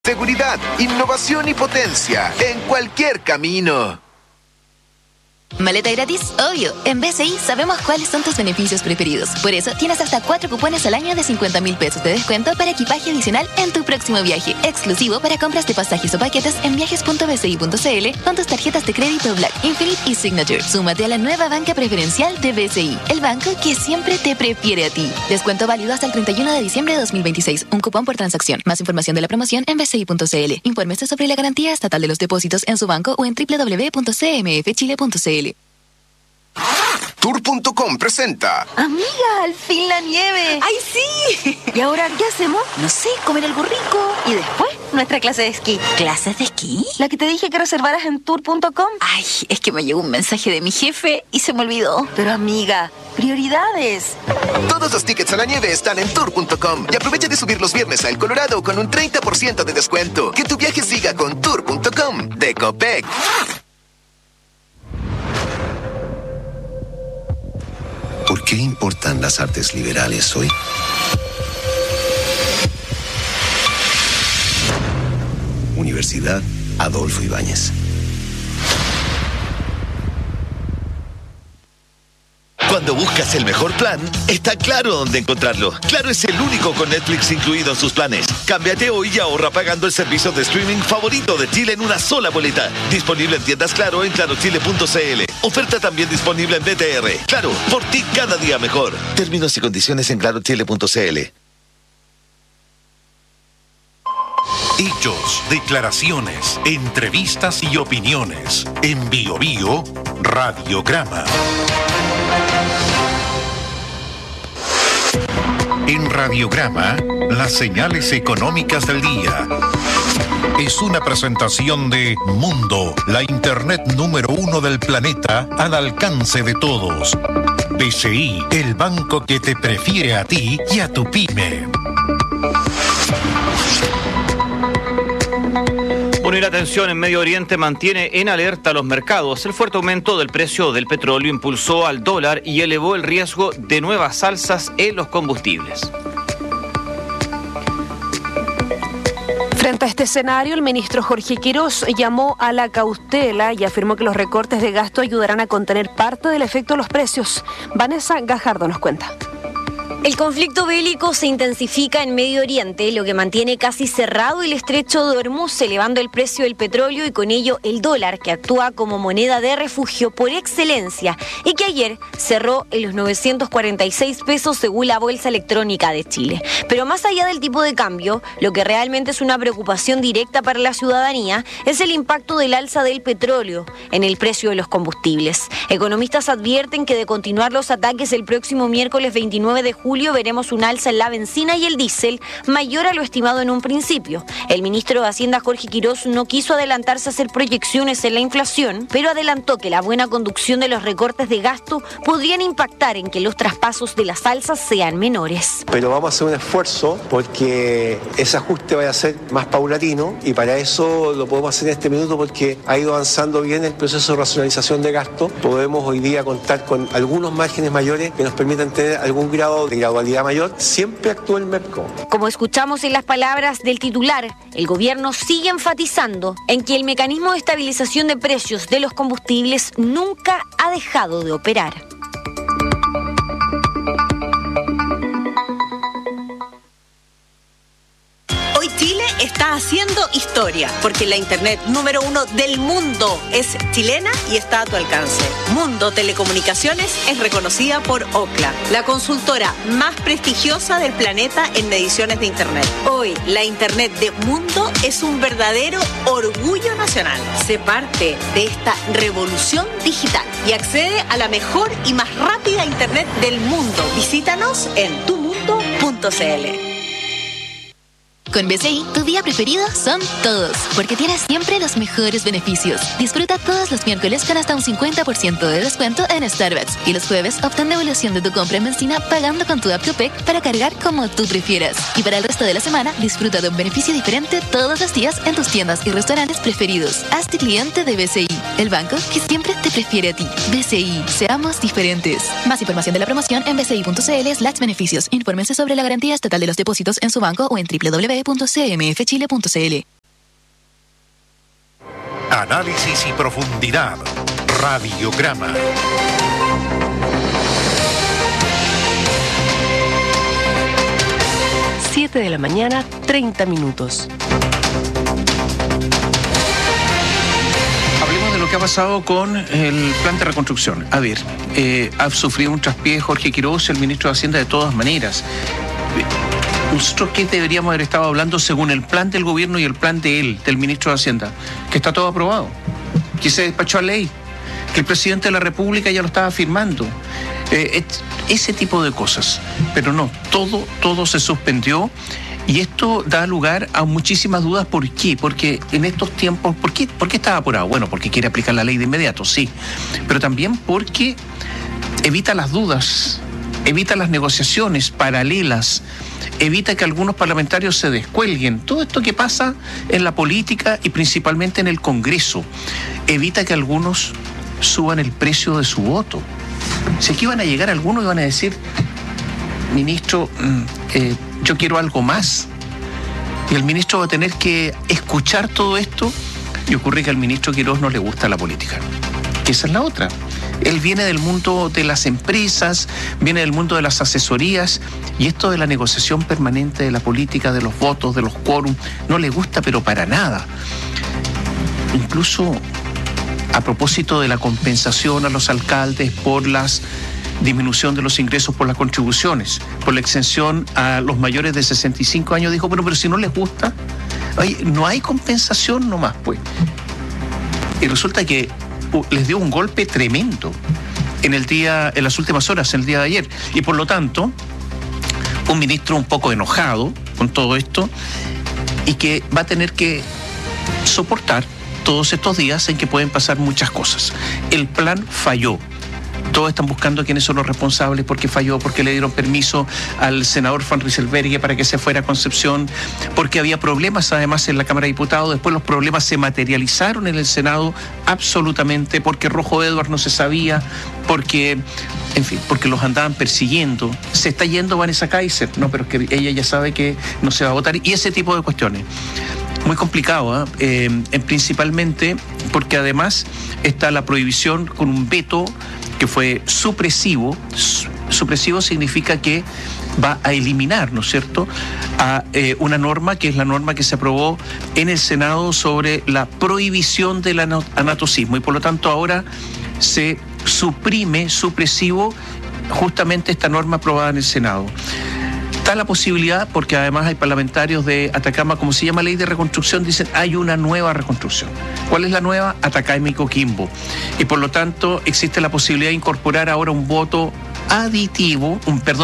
Seguridad, innovación y potencia en cualquier camino. ¿Maleta gratis? Obvio. En BCI sabemos cuáles son tus beneficios preferidos. Por eso tienes hasta 4 cupones al año de 50.000 pesos de descuento para equipaje adicional en tu próximo viaje. Exclusivo para compras de pasajes o paquetes en viajes.bci.cl con tus tarjetas de crédito Black, Infinite y Signature. Súmate a la nueva banca preferencial de BCI, el banco que siempre te prefiere a ti. Descuento válido hasta el 31 de diciembre de 2026. Un cupón por transacción. Más información de la promoción en bci.cl. Infórmese sobre la garantía estatal de los depósitos en su banco o en www.cmfchile.cl. Tour.com presenta. Amiga, al fin la nieve. ¡Ay, sí! ¿Y ahora qué hacemos? No sé, comer algo rico. Y después, nuestra clase de esquí. ¿Clases de esquí? La que te dije que reservaras en Tour.com. Ay, es que me llegó un mensaje de mi jefe y se me olvidó. Pero amiga, prioridades. Todos los tickets a la nieve están en Tour.com. Y aprovecha de subir los viernes a El Colorado con un 30% de descuento. Que tu viaje siga con Tour.com de Copec. ¿Por qué importan las artes liberales hoy? Universidad Adolfo Ibáñez. Cuando buscas el mejor plan, está Claro dónde encontrarlo. Claro es el único con Netflix incluido en sus planes. Cámbiate hoy y ahorra pagando el servicio de streaming favorito de Chile en una sola boleta. Disponible en tiendas Claro en clarochile.cl. Oferta también disponible en BTR. Claro, por ti cada día mejor. Términos y condiciones en clarochile.cl. Hechos, declaraciones, entrevistas y opiniones. En Bio Bio, Radiograma. En Radiograma, las señales económicas del día. Es una presentación de Mundo, la internet número 1 del planeta al alcance de todos. BCI, el banco que te prefiere a ti y a tu pyme. Bueno, y la tensión en Medio Oriente mantiene en alerta a los mercados. El fuerte aumento del precio del petróleo impulsó al dólar y elevó el riesgo de nuevas alzas en los combustibles. Frente a este escenario, el ministro Jorge Quirós llamó a la cautela y afirmó que los recortes de gasto ayudarán a contener parte del efecto de los precios. Vanessa Gajardo nos cuenta. El conflicto bélico se intensifica en Medio Oriente, lo que mantiene casi cerrado el estrecho de Hormuz, elevando el precio del petróleo y con ello el dólar, que actúa como moneda de refugio por excelencia y que ayer cerró en los 946 pesos según la Bolsa Electrónica de Chile. Pero más allá del tipo de cambio, lo que realmente es una preocupación directa para la ciudadanía es el impacto del alza del petróleo en el precio de los combustibles. Economistas advierten que de continuar los ataques el próximo miércoles 29 de julio veremos un alza en la benzina y el diésel mayor a lo estimado en un principio. El ministro de Hacienda Jorge Quirós no quiso adelantarse a hacer proyecciones en la inflación, pero adelantó que la buena conducción de los recortes de gasto podrían impactar en que los traspasos de las alzas sean menores. Pero vamos a hacer un esfuerzo porque ese ajuste vaya a ser más paulatino y para eso lo podemos hacer en este minuto porque ha ido avanzando bien el proceso de racionalización de gasto. Podemos hoy día contar con algunos márgenes mayores que nos permitan tener algún grado de gradualidad mayor. Siempre actúa el MEPCO. Como escuchamos en las palabras del titular, el gobierno sigue enfatizando en que el mecanismo de estabilización de precios de los combustibles nunca ha dejado de operar. Hoy Chile está haciendo historia, porque la internet número 1 del mundo es chilena y está a tu alcance. Mundo Telecomunicaciones es reconocida por Ookla, la consultora más prestigiosa del planeta en mediciones de internet. Hoy, la internet de Mundo es un verdadero orgullo nacional. Sé parte de esta revolución digital y accede a la mejor y más rápida internet del mundo. Visítanos en tumundo.cl. Con BCI, tu día preferido son todos, porque tienes siempre los mejores beneficios. Disfruta todos los miércoles con hasta un 50% de descuento en Starbucks. Y los jueves, obtén devolución de tu compra en benzina pagando con tu app Copec para cargar como tú prefieras. Y para el resto de la semana, disfruta de un beneficio diferente todos los días en tus tiendas y restaurantes preferidos. Hazte cliente de BCI, el banco que siempre te prefiere a ti. BCI, seamos diferentes. Más información de la promoción en bci.cl/beneficios. Infórmense sobre la garantía estatal de los depósitos en su banco o en www.bci.cl. www.cmfchile.cl. Análisis y profundidad. Radiograma. De la mañana, 30 minutos. Hablemos de lo que ha pasado con el plan de reconstrucción. A ver, ha sufrido un traspié Jorge Quiroz, el ministro de Hacienda, de todas maneras. Nosotros, ¿qué deberíamos haber estado hablando según el plan del gobierno y el plan de él, del ministro de Hacienda? Que está todo aprobado, que se despachó a ley, que el presidente de la República ya lo estaba firmando. Ese tipo de cosas. Pero no, todo se suspendió y esto da lugar a muchísimas dudas. ¿Por qué? Porque en estos tiempos, ¿por qué estaba apurado? Bueno, porque quiere aplicar la ley de inmediato, sí, pero también porque evita las dudas, evita las negociaciones paralelas, evita que algunos parlamentarios se descuelguen. Todo esto que pasa en la política y principalmente en el Congreso, evita que algunos suban el precio de su voto. Si aquí van a llegar algunos y van a decir, ministro, yo quiero algo más. Y el ministro va a tener que escuchar todo esto. Y ocurre que al ministro Quiroz no le gusta la política. Que esa es la otra. Él viene del mundo de las empresas, viene del mundo de las asesorías. Y esto de la negociación permanente de la política, de los votos, de los quórum, no le gusta, pero para nada. Incluso a propósito de la compensación a los alcaldes por la disminución de los ingresos por las contribuciones, por la exención a los mayores de 65 años, dijo, pero si no les gusta, no hay compensación nomás, pues. Y resulta que les dio un golpe tremendo en las últimas horas, el día de ayer. Y por lo tanto, un ministro un poco enojado con todo esto y que va a tener que soportar todos estos días en que pueden pasar muchas cosas. El plan falló. Todos están buscando quiénes son los responsables, porque falló, porque le dieron permiso al senador Van Rysselberghe para que se fuera a Concepción, porque había problemas además en la Cámara de Diputados, después los problemas se materializaron en el Senado absolutamente, porque Rojo Edwards no se sabía, porque los andaban persiguiendo. Se está yendo Vanessa Kaiser, no, pero es que ella ya sabe que no se va a votar, y ese tipo de cuestiones. Muy complicado, principalmente porque además está la prohibición con un veto que fue supresivo. Supresivo significa que va a eliminar, ¿no es cierto?, a una norma que es la norma que se aprobó en el Senado sobre la prohibición del anatocismo, y por lo tanto ahora se suprime, supresivo, justamente esta norma aprobada en el Senado. Está la posibilidad, porque además hay parlamentarios de Atacama, como se llama ley de reconstrucción, dicen hay una nueva reconstrucción. ¿Cuál es la nueva? Atacama y Coquimbo. Y por lo tanto existe la posibilidad de incorporar ahora un veto aditivo,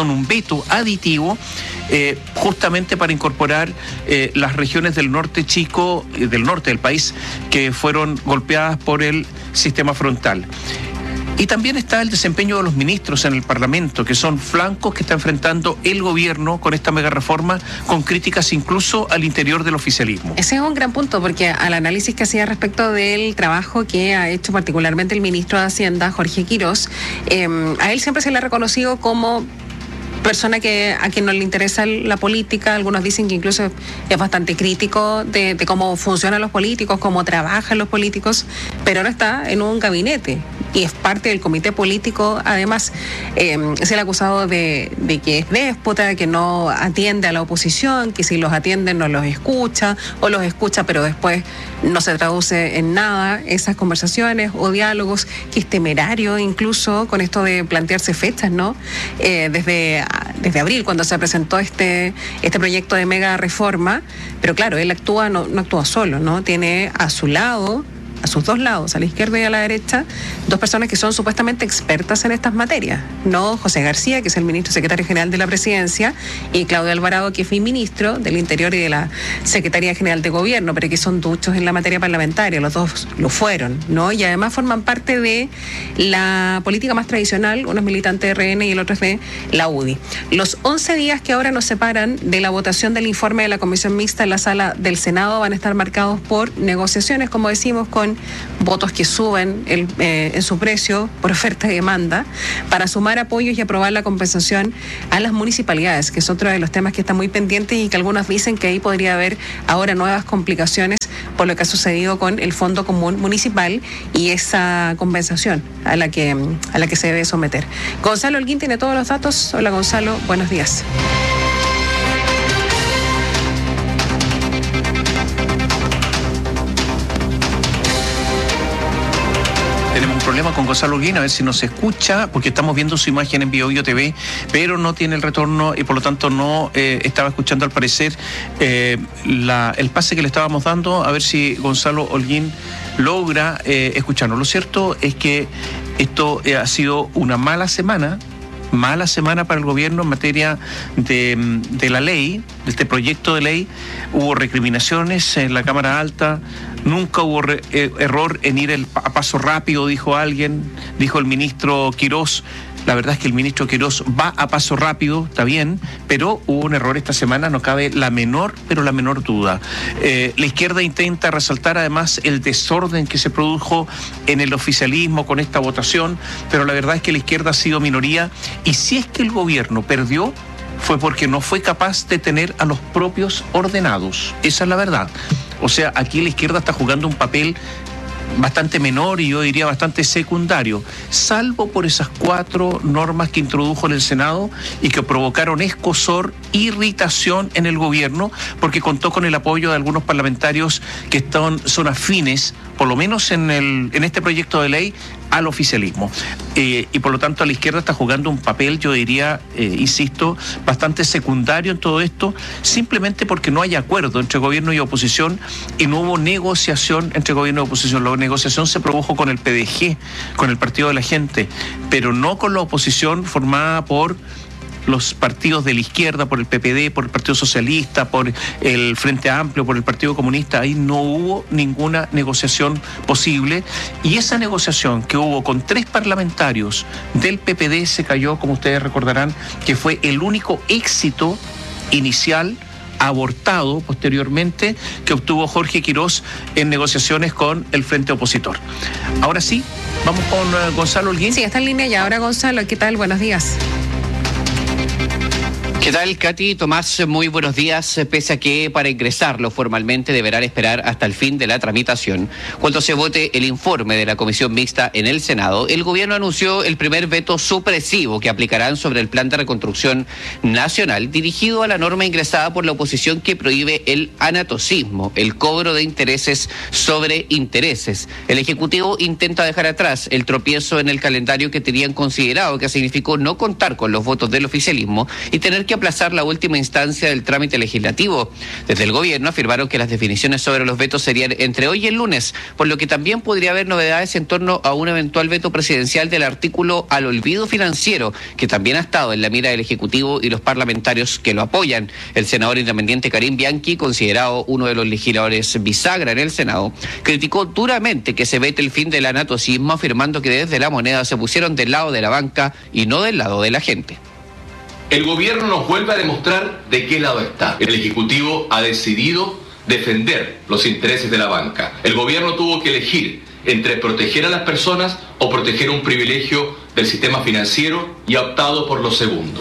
justamente para incorporar las regiones del norte chico, del norte del país, que fueron golpeadas por el sistema frontal. Y también está el desempeño de los ministros en el Parlamento, que son flancos que está enfrentando el gobierno con esta mega reforma, con críticas incluso al interior del oficialismo. Ese es un gran punto, porque al análisis que hacía respecto del trabajo que ha hecho particularmente el ministro de Hacienda, Jorge Quiroz, a él siempre se le ha reconocido como persona a quien no le interesa la política. Algunos dicen que incluso es bastante crítico de cómo funcionan los políticos, cómo trabajan los políticos, pero ahora está en un gabinete y es parte del comité político. Además, es el acusado de que es déspota, que no atiende a la oposición, que si los atiende no los escucha, o los escucha pero después no se traduce en nada esas conversaciones o diálogos, que es temerario incluso con esto de plantearse fechas, ¿no? Desde abril, cuando se presentó este proyecto de mega reforma, pero claro, él no actúa solo, ¿no? Tiene a su lado, a sus dos lados, a la izquierda y a la derecha, dos personas que son supuestamente expertas en estas materias, ¿no? José García, que es el ministro secretario general de la Presidencia, y Claudio Alvarado, que fue ministro del Interior y de la Secretaría General de Gobierno, pero que son duchos en la materia parlamentaria, los dos lo fueron, ¿no? Y además forman parte de la política más tradicional, uno es militante de RN y el otro es de la UDI. Los 11 días que ahora nos separan de la votación del informe de la Comisión Mixta en la sala del Senado van a estar marcados por negociaciones, como decimos, con con votos que suben en su precio por oferta y demanda, para sumar apoyos y aprobar la compensación a las municipalidades, que es otro de los temas que está muy pendiente y que algunos dicen que ahí podría haber ahora nuevas complicaciones por lo que ha sucedido con el Fondo Común Municipal y esa compensación a la que se debe someter. Gonzalo Holguín tiene todos los datos. Hola Gonzalo, buenos días. Tenemos un problema con Gonzalo Holguín, a ver si nos escucha, porque estamos viendo su imagen en BioBio TV, pero no tiene el retorno y por lo tanto no estaba escuchando al parecer el pase que le estábamos dando, a ver si Gonzalo Holguín logra escucharnos. Lo cierto es que esto ha sido una mala semana para el gobierno en materia de la ley, de este proyecto de ley. Hubo recriminaciones en la Cámara Alta, nunca hubo error en ir a paso rápido, dijo alguien, dijo el ministro Quirós. La verdad es que el ministro Quirós va a paso rápido, está bien, pero hubo un error esta semana, no cabe la menor duda. La izquierda intenta resaltar además el desorden que se produjo en el oficialismo con esta votación, pero la verdad es que la izquierda ha sido minoría, y si es que el gobierno perdió, fue porque no fue capaz de tener a los propios ordenados. Esa es la verdad. O sea, aquí la izquierda está jugando un papel bastante menor y yo diría bastante secundario, salvo por esas 4 normas que introdujo en el Senado y que provocaron escozor, irritación en el gobierno, porque contó con el apoyo de algunos parlamentarios que son afines, por lo menos en este proyecto de ley, al oficialismo. Y por lo tanto la izquierda está jugando un papel, yo diría, insisto, bastante secundario en todo esto, simplemente porque no hay acuerdo entre gobierno y oposición y no hubo negociación entre gobierno y oposición. La negociación se produjo con el PDG, con el Partido de la Gente, pero no con la oposición formada por los partidos de la izquierda, por el PPD, por el Partido Socialista, por el Frente Amplio, por el Partido Comunista. Ahí no hubo ninguna negociación posible, y esa negociación que hubo con 3 parlamentarios del PPD se cayó, como ustedes recordarán, que fue el único éxito inicial, abortado posteriormente, que obtuvo Jorge Quirós en negociaciones con el Frente Opositor. Ahora sí, vamos con Gonzalo Holguín. Sí, está en línea ya. Ahora Gonzalo, ¿qué tal? Buenos días. ¿Qué tal, Katy? Tomás, muy buenos días. Pese a que para ingresarlo formalmente deberán esperar hasta el fin de la tramitación, cuando se vote el informe de la Comisión Mixta en el Senado, el gobierno anunció el primer veto supresivo que aplicarán sobre el Plan de Reconstrucción Nacional, dirigido a la norma ingresada por la oposición que prohíbe el anatocismo, el cobro de intereses sobre intereses. El Ejecutivo intenta dejar atrás el tropiezo en el calendario que tenían considerado, que significó no contar con los votos del oficialismo y tener que aplazar la última instancia del trámite legislativo. Desde el gobierno afirmaron que las definiciones sobre los vetos serían entre hoy y el lunes, por lo que también podría haber novedades en torno a un eventual veto presidencial del artículo al olvido financiero, que también ha estado en la mira del Ejecutivo y los parlamentarios que lo apoyan. El senador independiente Karim Bianchi, considerado uno de los legisladores bisagra en el Senado, criticó duramente que se vete el fin del anatocismo, afirmando que desde la moneda se pusieron del lado de la banca y no del lado de la gente. El gobierno nos vuelve a demostrar de qué lado está. El Ejecutivo ha decidido defender los intereses de la banca. El gobierno tuvo que elegir entre proteger a las personas o proteger un privilegio del sistema financiero y ha optado por lo segundo.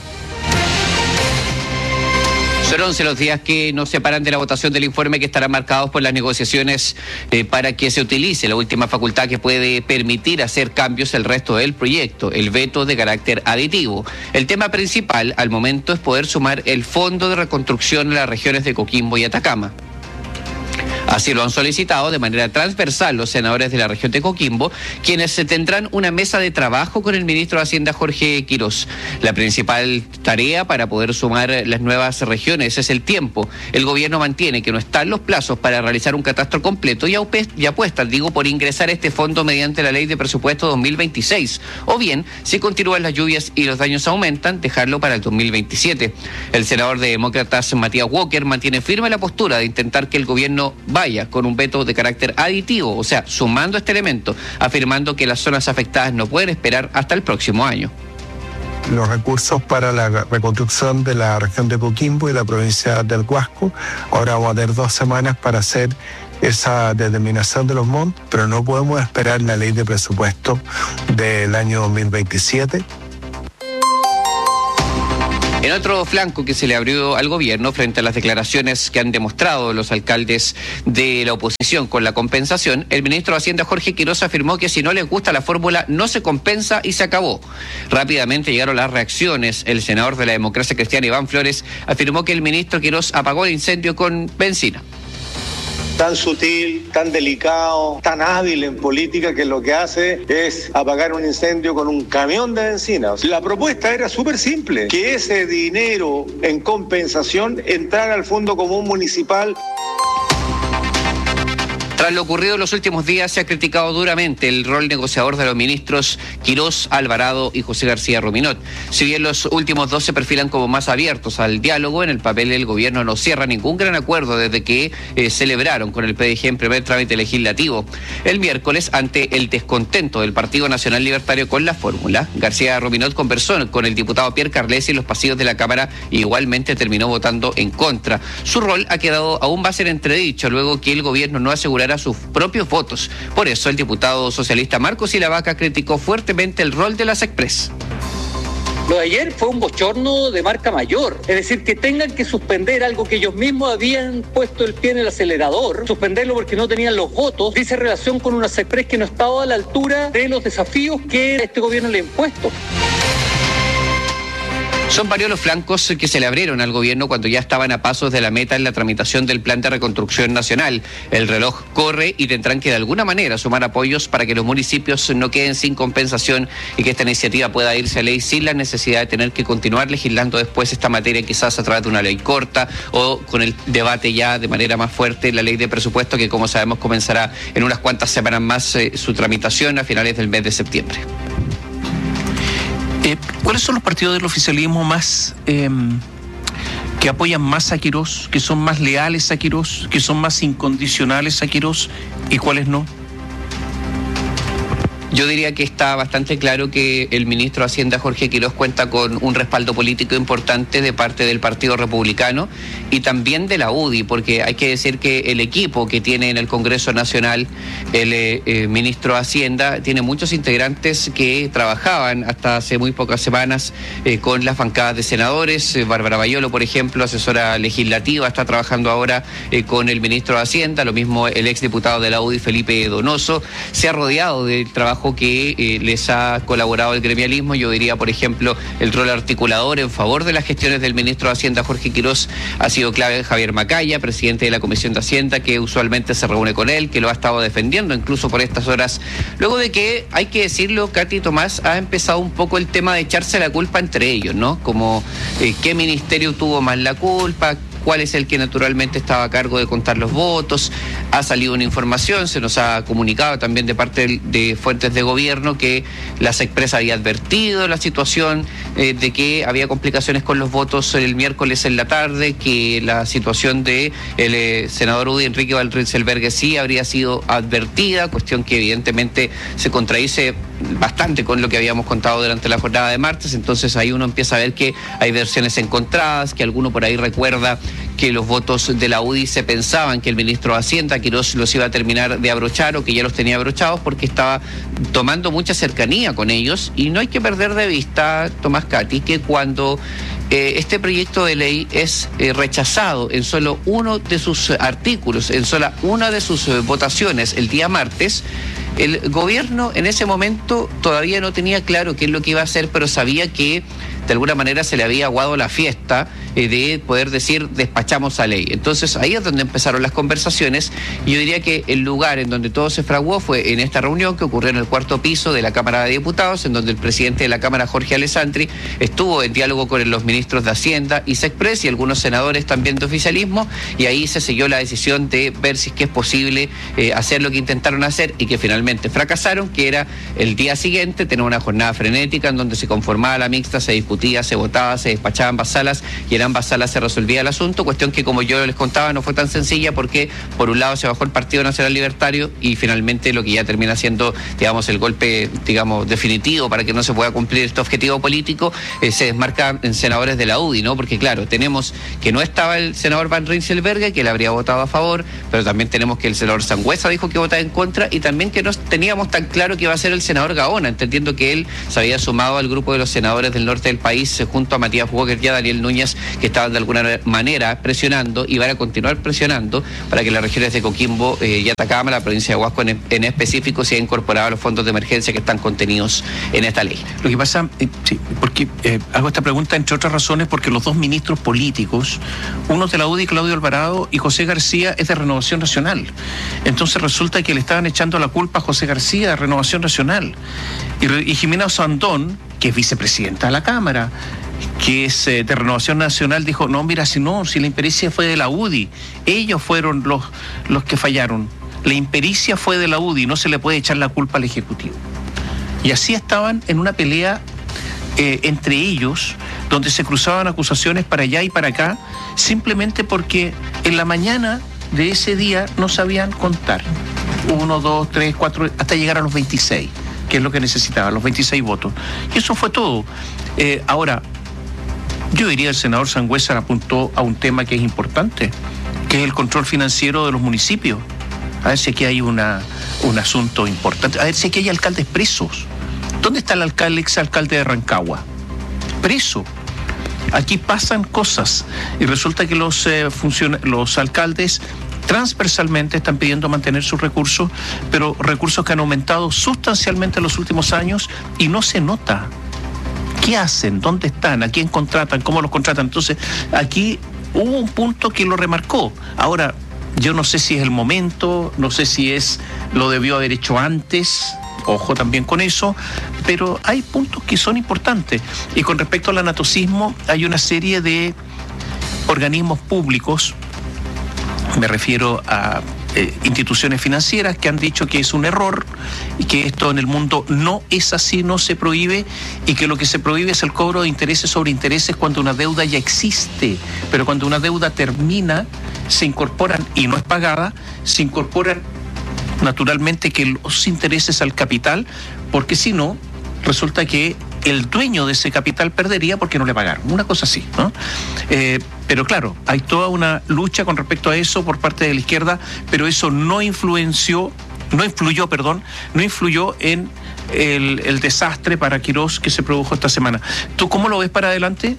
Son 11 los días que nos separan de la votación del informe, que estarán marcados por las negociaciones para que se utilice la última facultad que puede permitir hacer cambios al resto del proyecto, el veto de carácter aditivo. El tema principal al momento es poder sumar el Fondo de Reconstrucción a las regiones de Coquimbo y Atacama. Así lo han solicitado de manera transversal los senadores de la región de Coquimbo, quienes tendrán una mesa de trabajo con el ministro de Hacienda, Jorge Quirós. La principal tarea para poder sumar las nuevas regiones es el tiempo. El gobierno mantiene que no están los plazos para realizar un catastro completo y apuesta, por ingresar este fondo mediante la ley de presupuesto 2026. O bien, si continúan las lluvias y los daños aumentan, dejarlo para el 2027. El senador de Demócratas, Matías Walker, mantiene firme la postura de intentar que el gobierno vaya con un veto de carácter aditivo, o sea, sumando este elemento, afirmando que las zonas afectadas no pueden esperar hasta el próximo año. Los recursos para la reconstrucción de la región de Coquimbo y la provincia del Huasco. Ahora vamos a tener 2 semanas para hacer esa determinación de los montos, pero no podemos esperar la ley de presupuesto del año 2027. En otro flanco que se le abrió al gobierno frente a las declaraciones que han demostrado los alcaldes de la oposición con la compensación, el ministro de Hacienda Jorge Quiroz afirmó que si no les gusta la fórmula no se compensa y se acabó. Rápidamente llegaron las reacciones. El senador de la Democracia Cristiana, Iván Flores, afirmó que el ministro Quiroz apagó el incendio con benzina. Tan sutil, tan delicado, tan hábil en política que lo que hace es apagar un incendio con un camión de benzina. La propuesta era súper simple, que ese dinero en compensación entrara al Fondo Común Municipal. Tras lo ocurrido en los últimos días, se ha criticado duramente el rol negociador de los ministros Quiroz, Alvarado y José García Ruminot. Si bien los últimos dos se perfilan como más abiertos al diálogo, en el papel el gobierno no cierra ningún gran acuerdo desde que celebraron con el PDG en primer trámite legislativo. El miércoles, ante el descontento del Partido Nacional Libertario con la fórmula, García Ruminot conversó con el diputado Pierre Carlesi en los pasillos de la Cámara y igualmente terminó votando en contra. Su rol ha quedado aún más en entredicho luego que el gobierno no asegurara sus propios votos. Por eso el diputado socialista Marcos Silavaca criticó fuertemente el rol de las Express. Lo de ayer fue un bochorno de marca mayor, es decir, que tengan que suspender algo que ellos mismos habían puesto el pie en el acelerador, suspenderlo porque no tenían los votos, dice relación con una Express que no estaba a la altura de los desafíos que este gobierno le ha impuesto. Son varios los flancos que se le abrieron al gobierno cuando ya estaban a pasos de la meta en la tramitación del Plan de Reconstrucción Nacional. El reloj corre y tendrán que de alguna manera sumar apoyos para que los municipios no queden sin compensación y que esta iniciativa pueda irse a ley sin la necesidad de tener que continuar legislando después esta materia, quizás a través de una ley corta o con el debate ya de manera más fuerte, la ley de presupuesto que, como sabemos, comenzará en unas cuantas semanas más su tramitación a finales del mes de septiembre. ¿Cuáles son los partidos del oficialismo más que apoyan más a Quiroz, que son más leales a Quiroz, que son más incondicionales a Quiroz y cuáles no? Yo diría que está bastante claro que el ministro de Hacienda, Jorge Quiroz, cuenta con un respaldo político importante de parte del Partido Republicano y también de la UDI, porque hay que decir que el equipo que tiene en el Congreso Nacional el ministro de Hacienda tiene muchos integrantes que trabajaban hasta hace muy pocas semanas con las bancadas de senadores. Bárbara Bayolo, por ejemplo, asesora legislativa, está trabajando ahora con el ministro de Hacienda, lo mismo el exdiputado de la UDI, Felipe Donoso. Se ha rodeado del trabajo que les ha colaborado el gremialismo. Yo diría, por ejemplo, el rol articulador en favor de las gestiones del ministro de Hacienda, Jorge Quiroz, ha sido clave. Javier Macaya, presidente de la Comisión de Hacienda, que usualmente se reúne con él, que lo ha estado defendiendo incluso por estas horas, luego de que, hay que decirlo, Katy, Tomás, ha empezado un poco el tema de echarse la culpa entre ellos, ¿no? Como qué ministerio tuvo más la culpa, cuál es el que naturalmente estaba a cargo de contar los votos. Ha salido una información, se nos ha comunicado también de parte de fuentes de gobierno que las Express había advertido la situación de que había complicaciones con los votos el miércoles en la tarde, que la situación de el senador UDI, Enrique Valrichelbergue, sí habría sido advertida, cuestión que evidentemente se contradice bastante con lo que habíamos contado durante la jornada de martes. Entonces ahí uno empieza a ver que hay versiones encontradas, que alguno por ahí recuerda que los votos de la UDI se pensaban que el ministro de Hacienda, Quiroz, los iba a terminar de abrochar o que ya los tenía abrochados porque estaba tomando mucha cercanía con ellos. Y no hay que perder de vista, Tomás, Katy, que cuando este proyecto de ley es rechazado en solo uno de sus artículos, en sola una de sus votaciones el día martes, el gobierno en ese momento todavía no tenía claro qué es lo que iba a hacer, pero sabía que de alguna manera se le había aguado la fiesta de poder decir despachamos a ley. Entonces ahí es donde empezaron las conversaciones y yo diría que el lugar en donde todo se fraguó fue en esta reunión que ocurrió en el cuarto piso de la Cámara de Diputados, en donde el presidente de la Cámara, Jorge Alessandri, estuvo en diálogo con los ministros de Hacienda y Sexpress y algunos senadores también de oficialismo, y ahí se selló la decisión de ver si es que es posible hacer lo que intentaron hacer y que finalmente fracasaron, que era el día siguiente tener una jornada frenética en donde se conformaba la mixta, se disputaba discutía, se votaba, se despachaba ambas salas y en ambas salas se resolvía el asunto, cuestión que, como yo les contaba, no fue tan sencilla porque por un lado se bajó el Partido Nacional Libertario y finalmente lo que ya termina siendo, digamos, el golpe, digamos, definitivo para que no se pueda cumplir este objetivo político, se desmarca en senadores de la UDI, ¿no? Porque claro, tenemos que no estaba el senador Van Rysselberghe, que le habría votado a favor, pero también tenemos que el senador Sangüesa dijo que votaba en contra, y también que no teníamos tan claro que iba a ser el senador Gaona, entendiendo que él se había sumado al grupo de los senadores del norte del país junto a Matías Walker y a Daniel Núñez, que estaban de alguna manera presionando y van a continuar presionando para que las regiones de Coquimbo y Atacama, la provincia de Huasco en específico, sea incorporado a los fondos de emergencia que están contenidos en esta ley. Lo que pasa, sí, porque hago esta pregunta entre otras razones porque los dos ministros políticos, uno de la UDI, Claudio Alvarado, y José García, es de Renovación Nacional. Entonces resulta que le estaban echando la culpa a José García de Renovación Nacional. Y Jimena Sandón, que es vicepresidenta de la Cámara, que es de Renovación Nacional, dijo, no, mira, si la impericia fue de la UDI, ellos fueron los que fallaron. La impericia fue de la UDI, no se le puede echar la culpa al Ejecutivo. Y así estaban en una pelea entre ellos, donde se cruzaban acusaciones para allá y para acá, simplemente porque en la mañana de ese día no sabían contar. 1, 2, 3, 4, hasta llegar a los 26, que es lo que necesitaban, los 26 votos. Y eso fue todo. Ahora, yo diría el senador Sangüesa apuntó a un tema que es importante, que es el control financiero de los municipios. A ver si aquí hay un asunto importante. A ver si aquí hay alcaldes presos. ¿Dónde está el exalcalde de Rancagua? Preso. Aquí pasan cosas y resulta que los alcaldes transversalmente están pidiendo mantener sus recursos, pero recursos que han aumentado sustancialmente en los últimos años y no se nota. ¿Qué hacen? ¿Dónde están? ¿A quién contratan? ¿Cómo los contratan? Entonces, aquí hubo un punto que lo remarcó. Ahora, yo no sé si es el momento, no sé si lo debió haber hecho antes, ojo también con eso, pero hay puntos que son importantes. Y con respecto al anatocismo, hay una serie de organismos públicos, me refiero a instituciones financieras, que han dicho que es un error y que esto en el mundo no es así, no se prohíbe, y que lo que se prohíbe es el cobro de intereses sobre intereses cuando una deuda ya existe, pero cuando una deuda termina, se incorporan, y no es pagada, se incorporan naturalmente que los intereses al capital, porque si no, resulta que el dueño de ese capital perdería porque no le pagaron, una cosa así, ¿no? Pero claro, hay toda una lucha con respecto a eso por parte de la izquierda, pero eso no influyó en el desastre para Quirós que se produjo esta semana. ¿Tú cómo lo ves para adelante?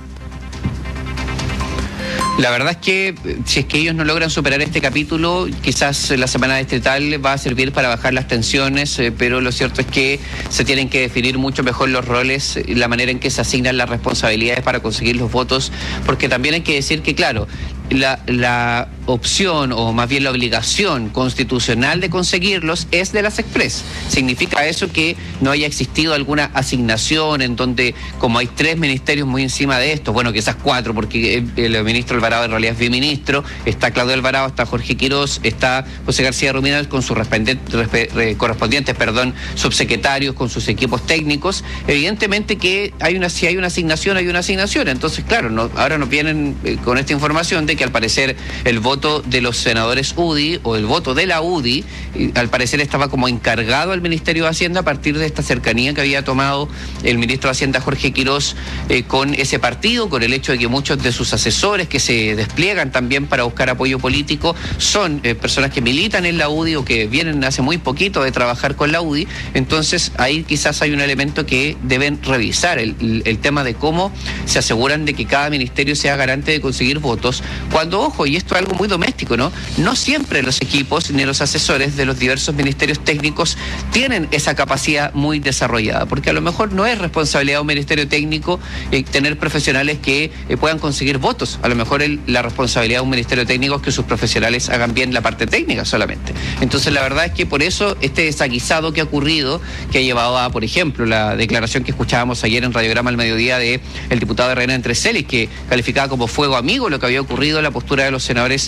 La verdad es que si es que ellos no logran superar este capítulo, quizás la semana distrital va a servir para bajar las tensiones, pero lo cierto es que se tienen que definir mucho mejor los roles y la manera en que se asignan las responsabilidades para conseguir los votos, porque también hay que decir que, claro, la opción, o más bien la obligación constitucional de conseguirlos es de las Express. ¿Significa eso que no haya existido alguna asignación en donde, como hay 3 ministerios muy encima de esto, bueno, quizás 4, porque el ministro Alvarado en realidad es biministro, está Claudio Alvarado, está Jorge Quirós, está José García Ruminal con sus correspondientes subsecretarios, con sus equipos técnicos? Evidentemente que si hay una asignación, hay una asignación. Entonces, claro, ahora nos vienen con esta información de que al parecer el voto de los senadores UDI o el voto de la UDI, al parecer estaba como encargado al Ministerio de Hacienda a partir de esta cercanía que había tomado el ministro de Hacienda Jorge Quirós con ese partido, con el hecho de que muchos de sus asesores que se despliegan también para buscar apoyo político son personas que militan en la UDI o que vienen hace muy poquito de trabajar con la UDI. Entonces ahí quizás hay un elemento que deben revisar, el tema de cómo se aseguran de que cada ministerio sea garante de conseguir votos. Cuando, ojo, y esto es algo muy doméstico, ¿no? No siempre los equipos ni los asesores de los diversos ministerios técnicos tienen esa capacidad muy desarrollada, porque a lo mejor no es responsabilidad de un ministerio técnico tener profesionales que puedan conseguir votos. A lo mejor la responsabilidad de un ministerio técnico es que sus profesionales hagan bien la parte técnica solamente. Entonces, la verdad es que por eso este desaguisado que ha ocurrido, que ha llevado a, por ejemplo, la declaración que escuchábamos ayer en Radiograma al mediodía de el diputado de René Entrecelis, que calificaba como fuego amigo lo que había ocurrido, la postura de los senadores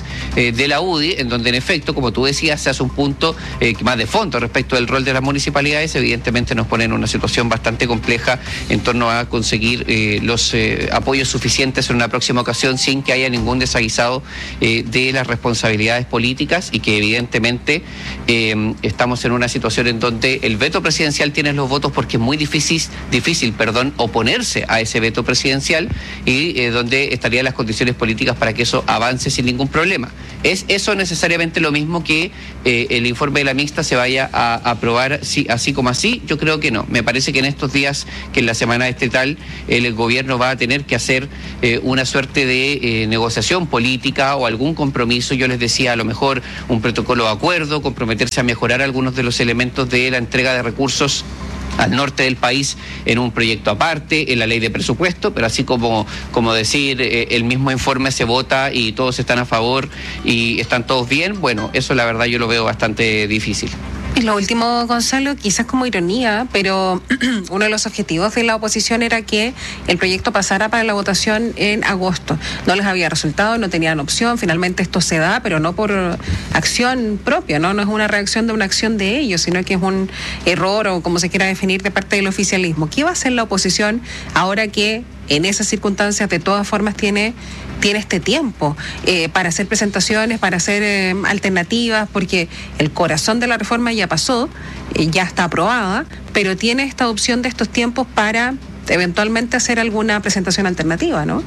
de la UDI, en donde en efecto, como tú decías, se hace un punto más de fondo respecto del rol de las municipalidades. Evidentemente nos pone en una situación bastante compleja en torno a conseguir los apoyos suficientes en una próxima ocasión sin que haya ningún desaguisado de las responsabilidades políticas, y que evidentemente estamos en una situación en donde el veto presidencial tiene los votos porque es muy difícil, oponerse a ese veto presidencial, y donde estarían las condiciones políticas para que eso avance sin ningún problema. ¿Es eso necesariamente lo mismo que el informe de la mixta se vaya a aprobar así como así? Yo creo que no. Me parece que en estos días, que en la semana estatal, el gobierno va a tener que hacer una suerte de negociación política o algún compromiso. Yo les decía, a lo mejor un protocolo de acuerdo, comprometerse a mejorar algunos de los elementos de la entrega de recursos al norte del país en un proyecto aparte, en la ley de presupuesto, pero así como decir el mismo informe se vota y todos están a favor y están todos bien, bueno, eso la verdad yo lo veo bastante difícil. Y lo último, Gonzalo, quizás como ironía, pero uno de los objetivos de la oposición era que el proyecto pasara para la votación en agosto. No les había resultado, no tenían opción, finalmente esto se da, pero no por acción propia, ¿no? No es una reacción de una acción de ellos, sino que es un error, o como se quiera definir, de parte del oficialismo. ¿Qué va a hacer la oposición ahora que en esas circunstancias de todas formas tiene este tiempo para hacer presentaciones, para hacer alternativas, porque el corazón de la reforma ya pasó, ya está aprobada, pero tiene esta opción de estos tiempos para eventualmente hacer alguna presentación alternativa, ¿no?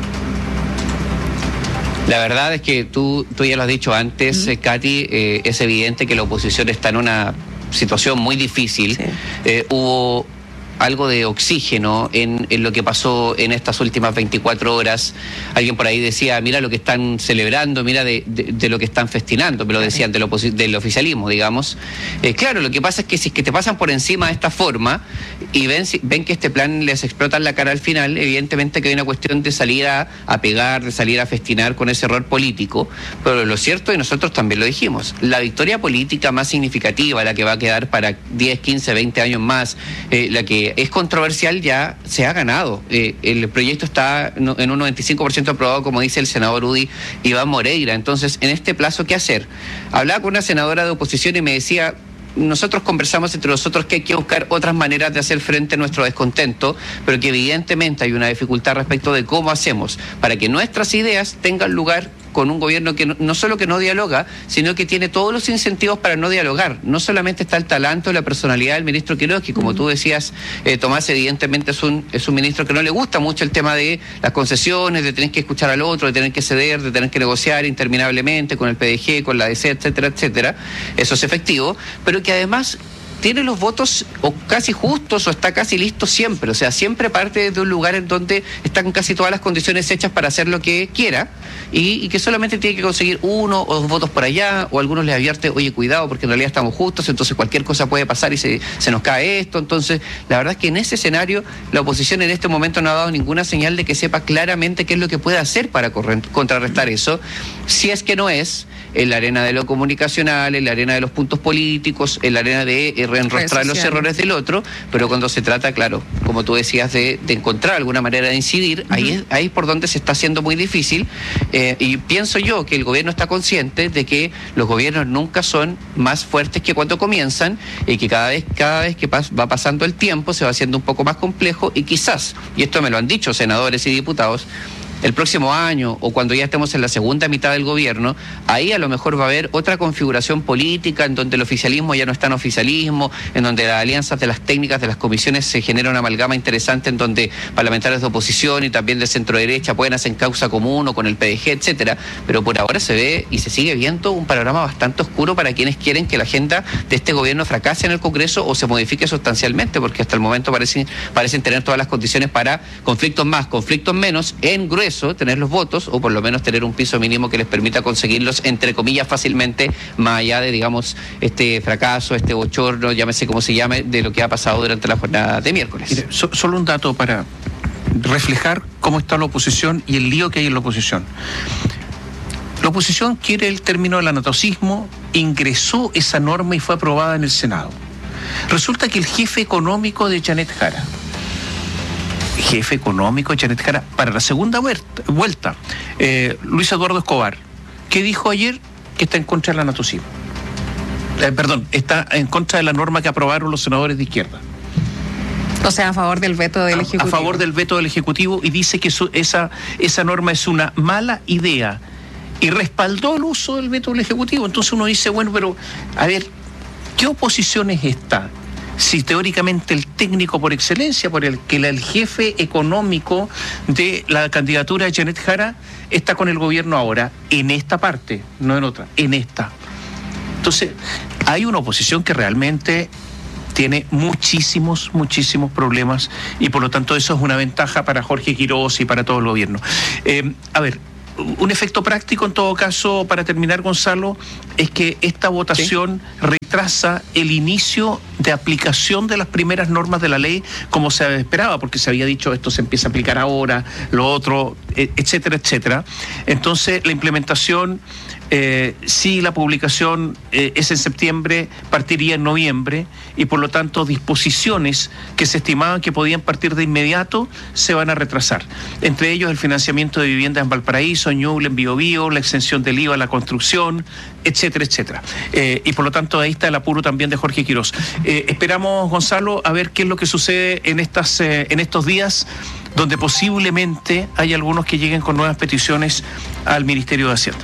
La verdad es que tú ya lo has dicho antes, Katy, es evidente que la oposición está en una situación muy difícil. Sí. Hubo algo de oxígeno en lo que pasó en estas últimas 24 horas. Alguien por ahí decía, mira lo que están celebrando, mira de lo que están festinando, me lo decían del oficialismo, digamos. Claro, lo que pasa es que si es que te pasan por encima de esta forma y ven que este plan les explota en la cara al final, evidentemente que hay una cuestión de salir a pegar, de salir a festinar con ese error político, pero lo cierto, y nosotros también lo dijimos, la victoria política más significativa, la que va a quedar para 10, 15, 20 años más, la que es controversial, ya se ha ganado. El proyecto está en un 95% aprobado, como dice el senador UDI Iván Moreira. Entonces, en este plazo, ¿qué hacer? Hablaba con una senadora de oposición y me decía, nosotros conversamos entre nosotros que hay que buscar otras maneras de hacer frente a nuestro descontento, pero que evidentemente hay una dificultad respecto de cómo hacemos para que nuestras ideas tengan lugar con un gobierno que no solo que no dialoga, sino que tiene todos los incentivos para no dialogar. No solamente está el talento y la personalidad del ministro Quiroz, que como tú decías, Tomás, evidentemente es un ministro que no le gusta mucho el tema de las concesiones, de tener que escuchar al otro, de tener que ceder, de tener que negociar interminablemente con el PDG, con la DC, etcétera, etcétera. Eso es efectivo, pero que además tiene los votos o casi justos o está casi listo siempre, o sea, siempre parte de un lugar en donde están casi todas las condiciones hechas para hacer lo que quiera y que solamente tiene que conseguir 1 o 2 votos por allá, o algunos les advierte, oye, cuidado porque en realidad estamos justos, entonces cualquier cosa puede pasar y se nos cae esto. Entonces, la verdad es que en ese escenario la oposición en este momento no ha dado ninguna señal de que sepa claramente qué es lo que puede hacer para contrarrestar eso, si es que no es en la arena de lo comunicacional, en la arena de los puntos políticos, en la arena de reenrostrar los errores del otro, pero cuando se trata, claro, como tú decías, de encontrar alguna manera de incidir, ahí es por donde se está haciendo muy difícil, y pienso yo que el gobierno está consciente de que los gobiernos nunca son más fuertes que cuando comienzan, y que cada vez que va pasando el tiempo se va haciendo un poco más complejo, y quizás, y esto me lo han dicho senadores y diputados, el próximo año o cuando ya estemos en la segunda mitad del gobierno, ahí a lo mejor va a haber otra configuración política en donde el oficialismo ya no está en oficialismo, en donde las alianzas de las técnicas de las comisiones se genera una amalgama interesante en donde parlamentarios de oposición y también de centro derecha pueden hacer causa común o con el PDG, etcétera, pero por ahora se ve y se sigue viendo un panorama bastante oscuro para quienes quieren que la agenda de este gobierno fracase en el Congreso o se modifique sustancialmente, porque hasta el momento parecen tener todas las condiciones para conflictos más, conflictos menos, en grueso tener los votos o por lo menos tener un piso mínimo que les permita conseguirlos entre comillas fácilmente, más allá de, digamos, este fracaso, este bochorno, llámese como se llame, de lo que ha pasado durante la jornada de miércoles. Mire, solo un dato para reflejar cómo está la oposición y el lío que hay en la oposición. La oposición quiere el término del anatocismo, ingresó esa norma y fue aprobada en el Senado. Resulta que el jefe económico de Janet Jara para la segunda vuelta, Luis Eduardo Escobar, que dijo ayer que está en contra de la Natosib. Está en contra de la norma que aprobaron los senadores de izquierda. O sea, a favor del veto del Ejecutivo. A favor del veto del Ejecutivo, y dice que esa norma es una mala idea. Y respaldó el uso del veto del Ejecutivo. Entonces uno dice, bueno, pero, a ver, ¿qué oposición es esta? Si teóricamente el técnico por excelencia, por el que el jefe económico de la candidatura de Janet Jara está con el gobierno ahora, en esta parte, no en otra, en esta. Entonces, hay una oposición que realmente tiene muchísimos problemas, y por lo tanto eso es una ventaja para Jorge Quirós y para todo el gobierno. A ver, un efecto práctico en todo caso, para terminar, Gonzalo, es que esta votación retrasa el inicio de aplicación de las primeras normas de la ley como se esperaba, porque se había dicho esto se empieza a aplicar ahora, lo otro, etcétera, etcétera. Entonces la implementación, si la publicación es en septiembre, partiría en noviembre, y por lo tanto disposiciones que se estimaban que podían partir de inmediato se van a retrasar. Entre ellos el financiamiento de viviendas en Valparaíso, en Ñuble, en Biobío, la exención del IVA a la construcción, etcétera, etcétera. Y por lo tanto ahí está el apuro también de Jorge Quirós. Esperamos, Gonzalo, a ver qué es lo que sucede en estos días, donde posiblemente hay algunos que lleguen con nuevas peticiones al Ministerio de Hacienda.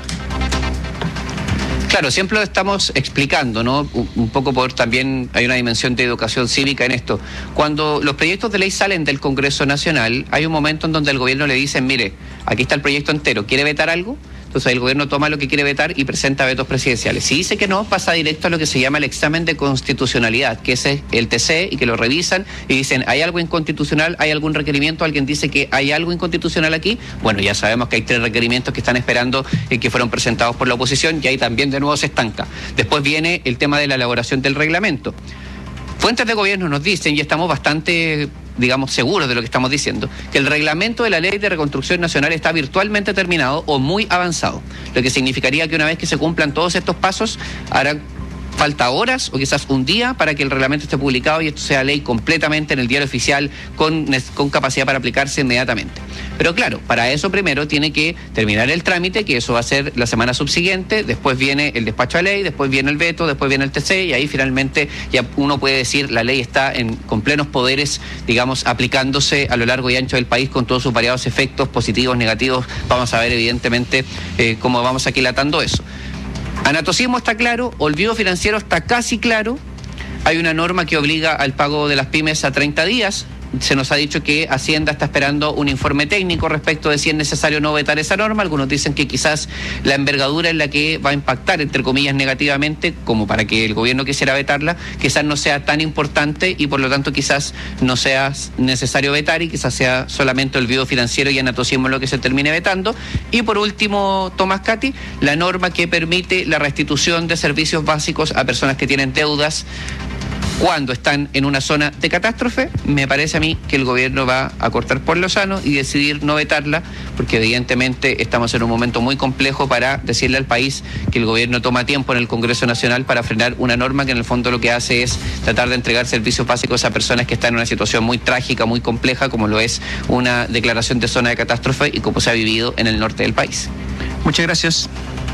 Claro, siempre lo estamos explicando, ¿no? Un poco por también hay una dimensión de educación cívica en esto. Cuando los proyectos de ley salen del Congreso Nacional, hay un momento en donde el gobierno le dice, mire, aquí está el proyecto entero, ¿quiere vetar algo? Entonces el gobierno toma lo que quiere vetar y presenta vetos presidenciales. Si dice que no, pasa directo a lo que se llama el examen de constitucionalidad, que es el TC, y que lo revisan y dicen, ¿hay algo inconstitucional? ¿Hay algún requerimiento? ¿Alguien dice que hay algo inconstitucional aquí? Bueno, ya sabemos que hay 3 requerimientos que están esperando que fueron presentados por la oposición, y ahí también de nuevo se estanca. Después viene el tema de la elaboración del reglamento. Fuentes de gobierno nos dicen, y estamos bastante, digamos, seguros de lo que estamos diciendo, que el reglamento de la Ley de Reconstrucción Nacional está virtualmente terminado o muy avanzado, lo que significaría que una vez que se cumplan todos estos pasos, hará falta horas o quizás un día para que el reglamento esté publicado y esto sea ley completamente en el diario oficial con capacidad para aplicarse inmediatamente. Pero claro, para eso primero tiene que terminar el trámite, que eso va a ser la semana subsiguiente, después viene el despacho a ley, después viene el veto, después viene el TC, y ahí finalmente ya uno puede decir la ley está con plenos poderes, digamos, aplicándose a lo largo y ancho del país con todos sus variados efectos positivos, negativos. Vamos a ver evidentemente cómo vamos aquilatando eso. Anatocismo está claro, olvido financiero está casi claro, hay una norma que obliga al pago de las pymes a 30 días, se nos ha dicho que Hacienda está esperando un informe técnico respecto de si es necesario o no vetar esa norma. Algunos dicen que quizás la envergadura en la que va a impactar, entre comillas, negativamente, como para que el gobierno quisiera vetarla, quizás no sea tan importante y por lo tanto quizás no sea necesario vetar y quizás sea solamente olvido financiero y anatocismo lo que se termine vetando. Y por último, Tomás Cati, la norma que permite la restitución de servicios básicos a personas que tienen deudas cuando están en una zona de catástrofe. Me parece a mí que el gobierno va a cortar por lo sano y decidir no vetarla, porque evidentemente estamos en un momento muy complejo para decirle al país que el gobierno toma tiempo en el Congreso Nacional para frenar una norma que en el fondo lo que hace es tratar de entregar servicios básicos a personas que están en una situación muy trágica, muy compleja, como lo es una declaración de zona de catástrofe y como se ha vivido en el norte del país. Muchas gracias.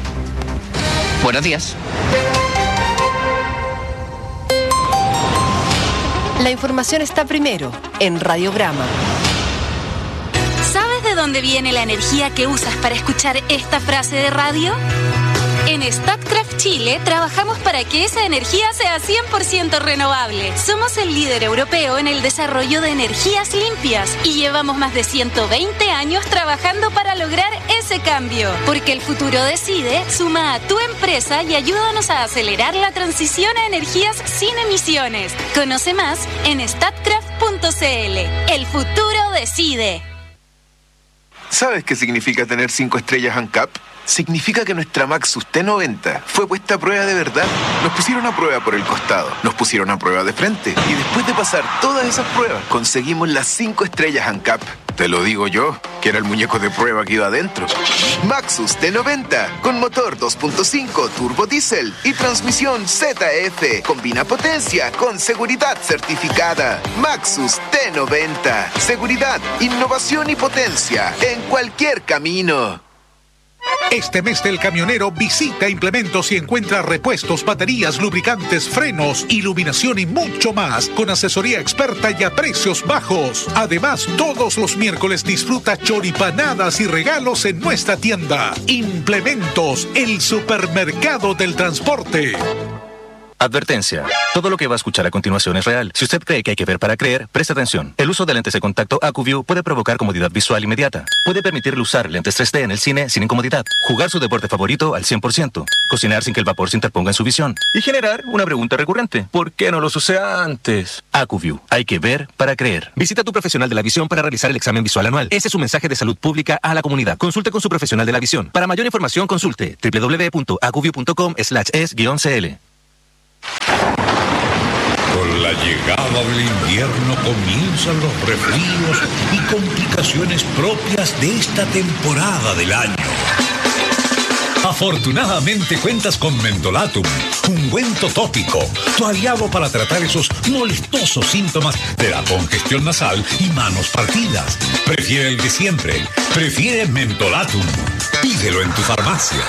Buenos días. La información está primero en Radiograma. ¿Sabes de dónde viene la energía que usas para escuchar esta frase de radio? En Statkraft Chile trabajamos para que esa energía sea 100% renovable. Somos el líder europeo en el desarrollo de energías limpias y llevamos más de 120 años trabajando para lograr ese cambio. Porque el futuro decide, suma a tu empresa y ayúdanos a acelerar la transición a energías sin emisiones. Conoce más en statkraft.cl. El futuro decide. ¿Sabes qué significa tener 5 estrellas ANCAP? Significa que nuestra Maxus T90 fue puesta a prueba de verdad. Nos pusieron a prueba por el costado, nos pusieron a prueba de frente y después de pasar todas esas pruebas conseguimos las 5 estrellas ANCAP. Te lo digo yo, que era el muñeco de prueba que iba adentro. Maxus T90 con motor 2.5 turbo diésel y transmisión ZF. Combina potencia con seguridad certificada. Maxus T90. Seguridad, innovación y potencia en cualquier camino. Este mes del camionero visita Implementos y encuentra repuestos, baterías, lubricantes, frenos, iluminación y mucho más con asesoría experta y a precios bajos. Además, todos los miércoles disfruta choripanadas y regalos en nuestra tienda. Implementos, el supermercado del transporte. Advertencia. Todo lo que va a escuchar a continuación es real. Si usted cree que hay que ver para creer, preste atención. El uso de lentes de contacto AcuView puede provocar comodidad visual inmediata. Puede permitirle usar lentes 3D en el cine sin incomodidad. Jugar su deporte favorito al 100%. Cocinar sin que el vapor se interponga en su visión. Y generar una pregunta recurrente. ¿Por qué no los usé antes? AcuView. Hay que ver para creer. Visita a tu profesional de la visión para realizar el examen visual anual. Ese es un mensaje de salud pública a la comunidad. Consulte con su profesional de la visión. Para mayor información, consulte www.acuview.com/es-cl. Con la llegada del invierno comienzan los resfríos y complicaciones propias de esta temporada del año. Afortunadamente cuentas con Mentolatum, ungüento tópico, tu aliado para tratar esos molestosos síntomas de la congestión nasal y manos partidas. Prefiere el de siempre, prefiere Mentolatum. Pídelo en tu farmacia.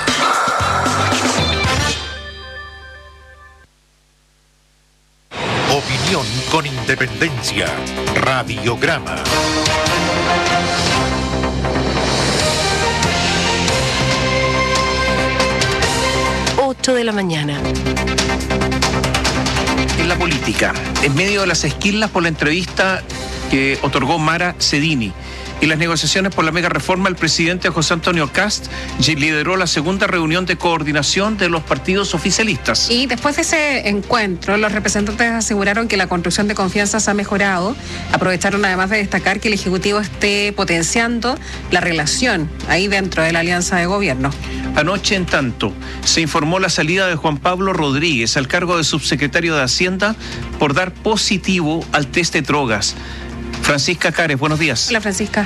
Opinión con independencia. Radiograma. De la mañana. En la política, en medio de las esquilas por la entrevista que otorgó Mara Cedini y las negociaciones por la mega reforma, el presidente José Antonio Kast lideró la segunda reunión de coordinación de los partidos oficialistas. Y después de ese encuentro, los representantes aseguraron que la construcción de confianzas ha mejorado. Aprovecharon además de destacar que el Ejecutivo esté potenciando la relación ahí dentro de la alianza de gobierno. Anoche, en tanto, se informó la salida de Juan Pablo Rodríguez al cargo de subsecretario de Hacienda por dar positivo al test de drogas. Francisca Cares, buenos días. Hola, Francisca.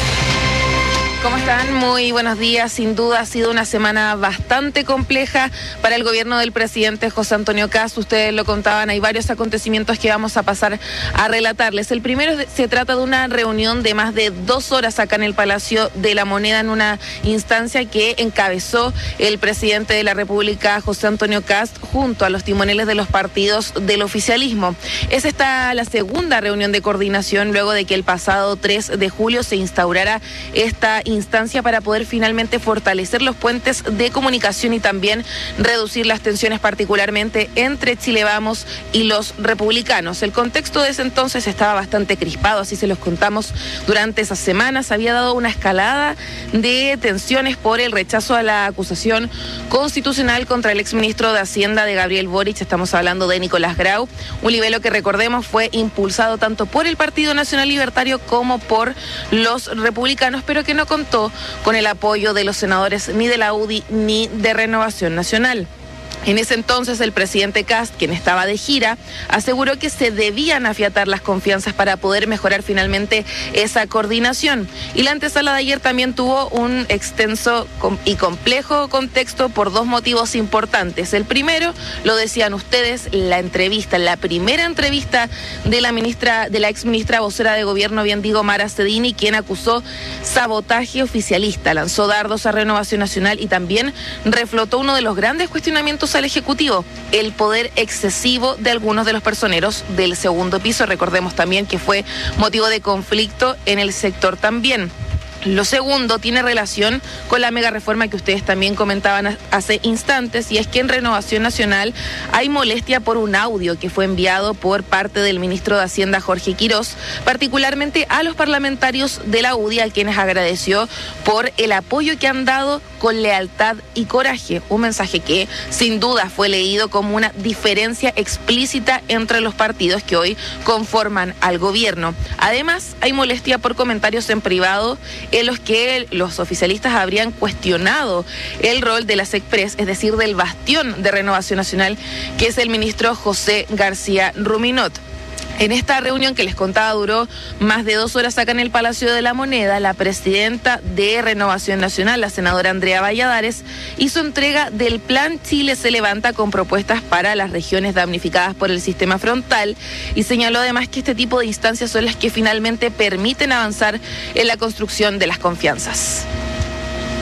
¿Cómo están? Muy buenos días. Sin duda ha sido una semana bastante compleja para el gobierno del presidente José Antonio Kast. Ustedes lo contaban, hay varios acontecimientos que vamos a pasar a relatarles. El primero se trata de una reunión de más de 2 horas acá en el Palacio de la Moneda, en una instancia que encabezó el presidente de la República, José Antonio Kast, junto a los timoneles de los partidos del oficialismo. Es esta la segunda reunión de coordinación luego de que el pasado 3 de julio se instaurara esta instancia para poder finalmente fortalecer los puentes de comunicación y también reducir las tensiones, particularmente entre Chile Vamos y los republicanos. El contexto de ese entonces estaba bastante crispado, así se los contamos durante esas semanas. Había dado una escalada de tensiones por el rechazo a la acusación constitucional contra el exministro de Hacienda de Gabriel Boric. Estamos hablando de Nicolás Grau, un libelo que, recordemos, fue impulsado tanto por el Partido Nacional Libertario como por los republicanos, pero que no contó con el apoyo de los senadores ni de la UDI ni de Renovación Nacional. En ese entonces el presidente Kast, quien estaba de gira, aseguró que se debían afiatar las confianzas para poder mejorar finalmente esa coordinación. Y la antesala de ayer también tuvo un extenso y complejo contexto por 2 motivos importantes. El primero, lo decían ustedes, la primera entrevista de la exministra vocera de gobierno, bien digo, Mara Cedini, quien acusó sabotaje oficialista, lanzó dardos a Renovación Nacional y también reflotó uno de los grandes cuestionamientos al Ejecutivo, el poder excesivo de algunos de los personeros del segundo piso. Recordemos también que fue motivo de conflicto en el sector también. Lo segundo tiene relación con la mega reforma que ustedes también comentaban hace instantes, y es que en Renovación Nacional hay molestia por un audio que fue enviado por parte del ministro de Hacienda, Jorge Quirós, particularmente a los parlamentarios de la UDI, a quienes agradeció por el apoyo que han dado con lealtad y coraje. Un mensaje que sin duda fue leído como una diferencia explícita entre los partidos que hoy conforman al gobierno. Además, hay molestia por comentarios en privado en los que los oficialistas habrían cuestionado el rol de la SECPRES, es decir, del bastión de Renovación Nacional, que es el ministro José García Ruminot. En esta reunión que les contaba duró más de 2 horas acá en el Palacio de la Moneda, la presidenta de Renovación Nacional, la senadora Andrea Valladares, hizo entrega del Plan Chile se levanta con propuestas para las regiones damnificadas por el sistema frontal, y señaló además que este tipo de instancias son las que finalmente permiten avanzar en la construcción de las confianzas.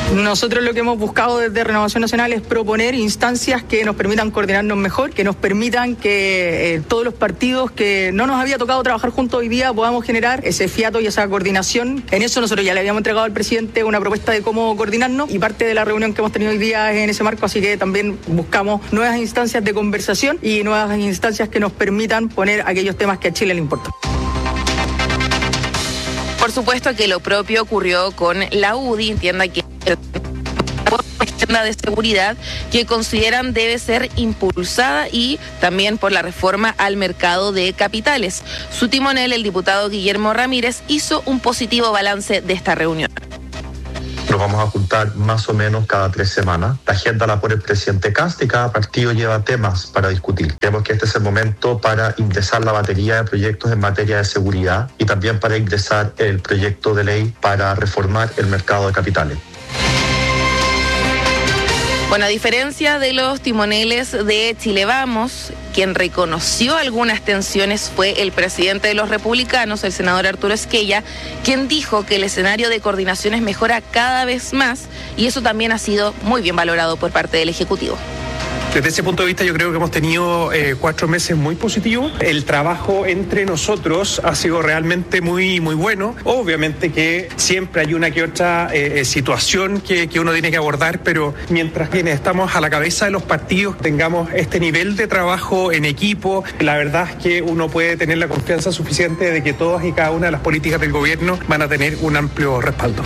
Nosotros lo que hemos buscado desde Renovación Nacional es proponer instancias que nos permitan coordinarnos mejor, que nos permitan que todos los partidos que no nos había tocado trabajar juntos hoy día podamos generar ese fiato y esa coordinación. En eso nosotros ya le habíamos entregado al presidente una propuesta de cómo coordinarnos y parte de la reunión que hemos tenido hoy día es en ese marco, así que también buscamos nuevas instancias de conversación y nuevas instancias que nos permitan poner aquellos temas que a Chile le importan. Por supuesto que lo propio ocurrió con la UDI, entienda que agenda de seguridad que consideran debe ser impulsada y también por la reforma al mercado de capitales. Su timonel, el diputado Guillermo Ramírez, hizo un positivo balance de esta reunión. Nos vamos a juntar más o menos cada 3 semanas. La agenda la pone el presidente Kast y cada partido lleva temas para discutir. Creemos que este es el momento para ingresar la batería de proyectos en materia de seguridad y también para ingresar el proyecto de ley para reformar el mercado de capitales. Bueno, a diferencia de los timoneles de Chile Vamos, quien reconoció algunas tensiones fue el presidente de los republicanos, el senador Arturo Esquella, quien dijo que el escenario de coordinaciones mejora cada vez más y eso también ha sido muy bien valorado por parte del Ejecutivo. Desde ese punto de vista yo creo que hemos tenido 4 meses muy positivos. El trabajo entre nosotros ha sido realmente muy bueno. Obviamente que siempre hay una que otra situación que uno tiene que abordar, pero mientras quienes estamos a la cabeza de los partidos tengamos este nivel de trabajo en equipo, la verdad es que uno puede tener la confianza suficiente de que todas y cada una de las políticas del gobierno van a tener un amplio respaldo.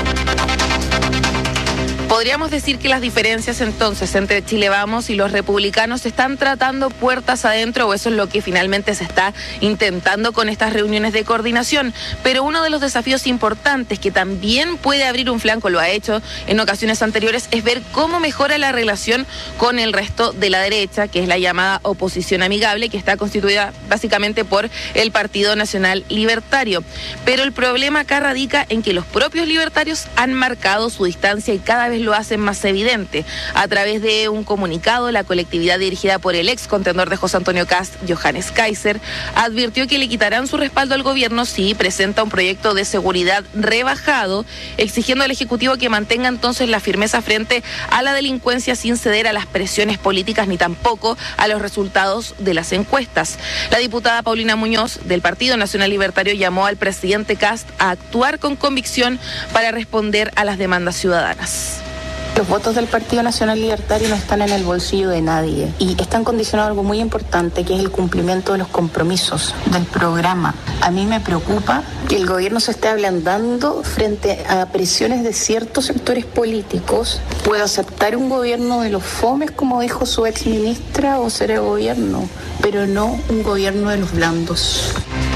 Podríamos decir que las diferencias entonces entre Chile Vamos y los republicanos se están tratando puertas adentro, o eso es lo que finalmente se está intentando con estas reuniones de coordinación. Pero uno de los desafíos importantes que también puede abrir un flanco, lo ha hecho en ocasiones anteriores, es ver cómo mejora la relación con el resto de la derecha, que es la llamada oposición amigable, que está constituida básicamente por el Partido Nacional Libertario. Pero el problema acá radica en que los propios libertarios han marcado su distancia y cada vez lo hacen más evidente. A través de un comunicado, la colectividad dirigida por el ex contendor de José Antonio Kast, Johannes Kaiser, advirtió que le quitarán su respaldo al gobierno si presenta un proyecto de seguridad rebajado, exigiendo al Ejecutivo que mantenga entonces la firmeza frente a la delincuencia sin ceder a las presiones políticas ni tampoco a los resultados de las encuestas. La diputada Paulina Muñoz, del Partido Nacional Libertario, llamó al presidente Kast a actuar con convicción para responder a las demandas ciudadanas. Los votos del Partido Nacional Libertario no están en el bolsillo de nadie y están condicionados a algo muy importante, que es el cumplimiento de los compromisos del programa. A mí me preocupa que el gobierno se esté ablandando frente a presiones de ciertos sectores políticos. Puedo aceptar un gobierno de los fomes, como dijo su exministra, o ser el gobierno, pero no un gobierno de los blandos.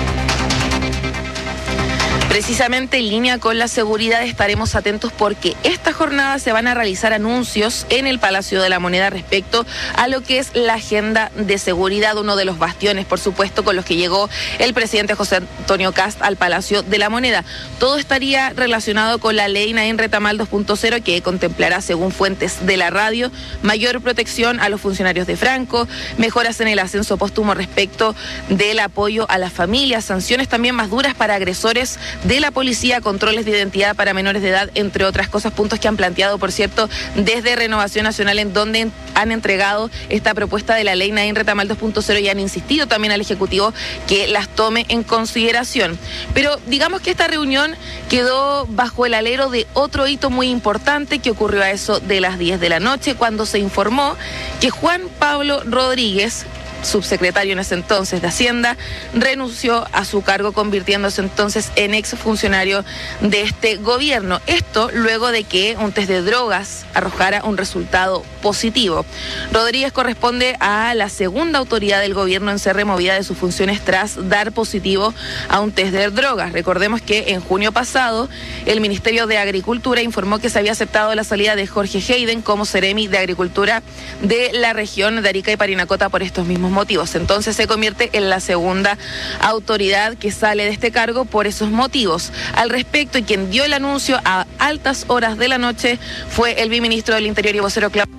Precisamente en línea con la seguridad estaremos atentos porque esta jornada se van a realizar anuncios en el Palacio de la Moneda respecto a lo que es la agenda de seguridad, uno de los bastiones, por supuesto, con los que llegó el presidente José Antonio Kast al Palacio de la Moneda. Todo estaría relacionado con la ley Naín Retamal 2.0 que contemplará, según fuentes de la radio, mayor protección a los funcionarios de Franco, mejoras en el ascenso póstumo respecto del apoyo a las familias, sanciones también más duras para agresores de la policía, controles de identidad para menores de edad, entre otras cosas, puntos que han planteado, por cierto, desde Renovación Nacional, en donde han entregado esta propuesta de la ley Naín Retamal 2.0 y han insistido también al Ejecutivo que las tome en consideración. Pero digamos que esta reunión quedó bajo el alero de otro hito muy importante que ocurrió a eso de las 10 de la noche, cuando se informó que Juan Pablo Rodríguez, subsecretario en ese entonces de Hacienda, renunció a su cargo, convirtiéndose entonces en exfuncionario de este gobierno. Esto luego de que un test de drogas arrojara un resultado positivo. Rodríguez corresponde a la segunda autoridad del gobierno en ser removida de sus funciones tras dar positivo a un test de drogas. Recordemos que en junio pasado el Ministerio de Agricultura informó que se había aceptado la salida de Jorge Hayden como Seremi de Agricultura de la región de Arica y Parinacota por estos mismos motivos. Entonces se convierte en la segunda autoridad que sale de este cargo por esos motivos. Al respecto, y quien dio el anuncio a altas horas de la noche fue el viceministro del Interior y vocero Claudio.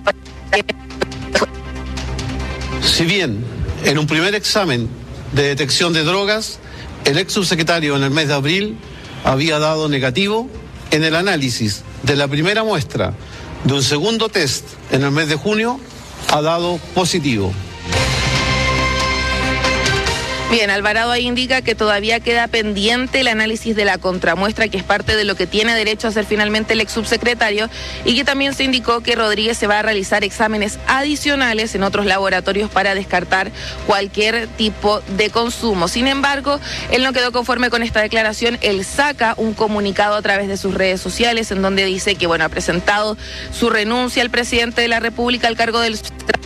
Si bien en un primer examen de detección de drogas, el ex subsecretario en el mes de abril había dado negativo, en el análisis de la primera muestra de un segundo test en el mes de junio ha dado positivo. Bien, Alvarado ahí indica que todavía queda pendiente el análisis de la contramuestra, que es parte de lo que tiene derecho a hacer finalmente el ex subsecretario, y que también se indicó que Rodríguez se va a realizar exámenes adicionales en otros laboratorios para descartar cualquier tipo de consumo. Sin embargo, él no quedó conforme con esta declaración. Él saca un comunicado a través de sus redes sociales en donde dice que, bueno, ha presentado su renuncia al presidente de la República al cargo del...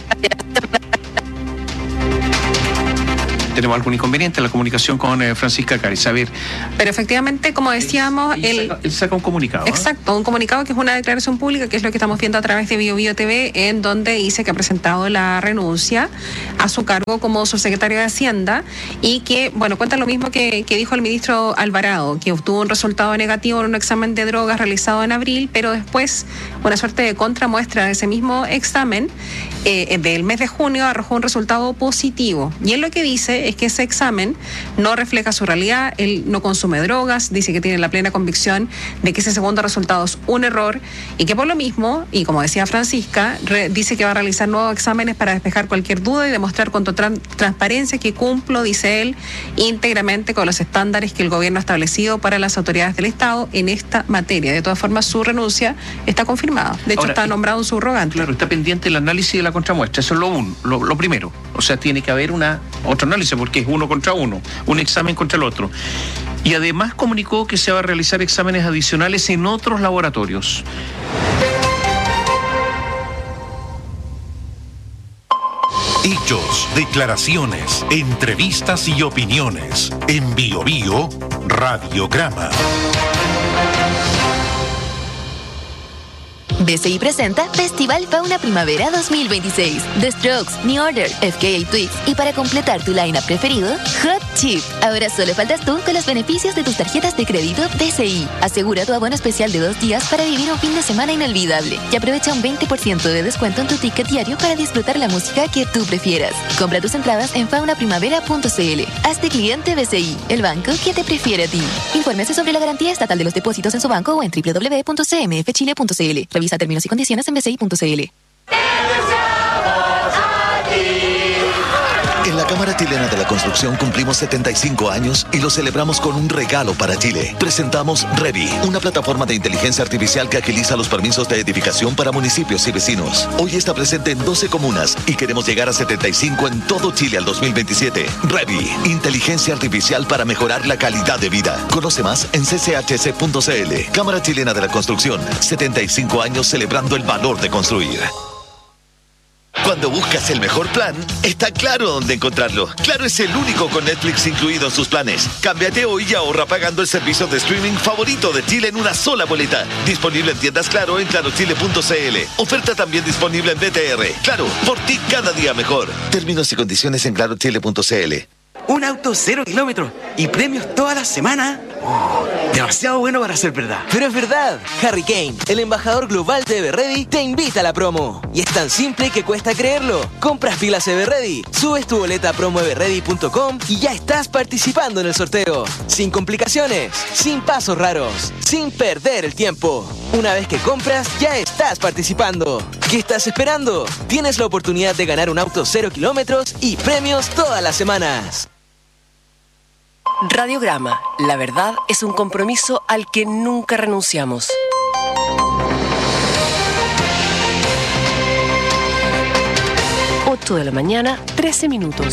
Tenemos algún inconveniente en la comunicación con Francisca Cáriz. A ver. Pero efectivamente, como decíamos, él saca un comunicado. Exacto, un comunicado que es una declaración pública, que es lo que estamos viendo a través de Bio TV, en donde dice que ha presentado la renuncia a su cargo como subsecretario de Hacienda y que, bueno, cuenta lo mismo que dijo el ministro Alvarado, que obtuvo un resultado negativo en un examen de drogas realizado en abril, pero después una suerte de contramuestra de ese mismo examen del mes de junio arrojó un resultado positivo. Y él lo que dice es que ese examen no refleja su realidad, él no consume drogas, dice que tiene la plena convicción de que ese segundo resultado es un error y que por lo mismo, y como decía Francisca, dice que va a realizar nuevos exámenes para despejar cualquier duda y demostrar con total transparencia que cumplo, dice él, íntegramente con los estándares que el gobierno ha establecido para las autoridades del Estado en esta materia. De todas formas, su renuncia está confirmada. De hecho, ahora, está nombrado un subrogante. Claro, está pendiente el análisis de la contramuestra. Eso es lo primero. O sea, tiene que haber otro análisis, porque es uno contra uno, un examen contra el otro. Y además comunicó que se va a realizar exámenes adicionales en otros laboratorios. Hechos, declaraciones, entrevistas y opiniones. En Bio Bio, Radiograma. BCI presenta Festival Fauna Primavera 2026. The Strokes, New Order, FKA Twigs y para completar tu line-up preferido, Hot Chip. Ahora solo faltas tú con los beneficios de tus tarjetas de crédito BCI. Asegura tu abono especial de 2 días para vivir un fin de semana inolvidable y aprovecha un 20% de descuento en tu ticket diario para disfrutar la música que tú prefieras. Compra tus entradas en faunaprimavera.cl. Hazte cliente BCI, el banco que te prefiere a ti. Infórmese sobre la garantía estatal de los depósitos en su banco o en www.cmfchile.cl. Revisa términos y condiciones en bci.cl. En la Cámara Chilena de la Construcción cumplimos 75 años y lo celebramos con un regalo para Chile. Presentamos Revi, una plataforma de inteligencia artificial que agiliza los permisos de edificación para municipios y vecinos. Hoy está presente en 12 comunas y queremos llegar a 75 en todo Chile al 2027. Revi, inteligencia artificial para mejorar la calidad de vida. Conoce más en cchc.cl. Cámara Chilena de la Construcción, 75 años celebrando el valor de construir. Cuando buscas el mejor plan, está claro dónde encontrarlo. Claro es el único con Netflix incluido en sus planes. Cámbiate hoy y ahorra pagando el servicio de streaming favorito de Chile en una sola boleta. Disponible en tiendas Claro en clarochile.cl. Oferta también disponible en BTR. Claro, por ti cada día mejor. Términos y condiciones en clarochile.cl. Un auto 0 kilómetros y premios toda la semana. Demasiado bueno para ser verdad. Pero es verdad. Harry Kane, el embajador global de Everready, te invita a la promo. Y es tan simple que cuesta creerlo. Compras pilas Everready, subes tu boleta a promoeverready.com y ya estás participando en el sorteo. Sin complicaciones, sin pasos raros, sin perder el tiempo. Una vez que compras, ya estás participando. ¿Qué estás esperando? Tienes la oportunidad de ganar un auto 0 kilómetros y premios todas las semanas. Radiograma. La verdad es un compromiso al que nunca renunciamos. De la mañana, 13 minutos.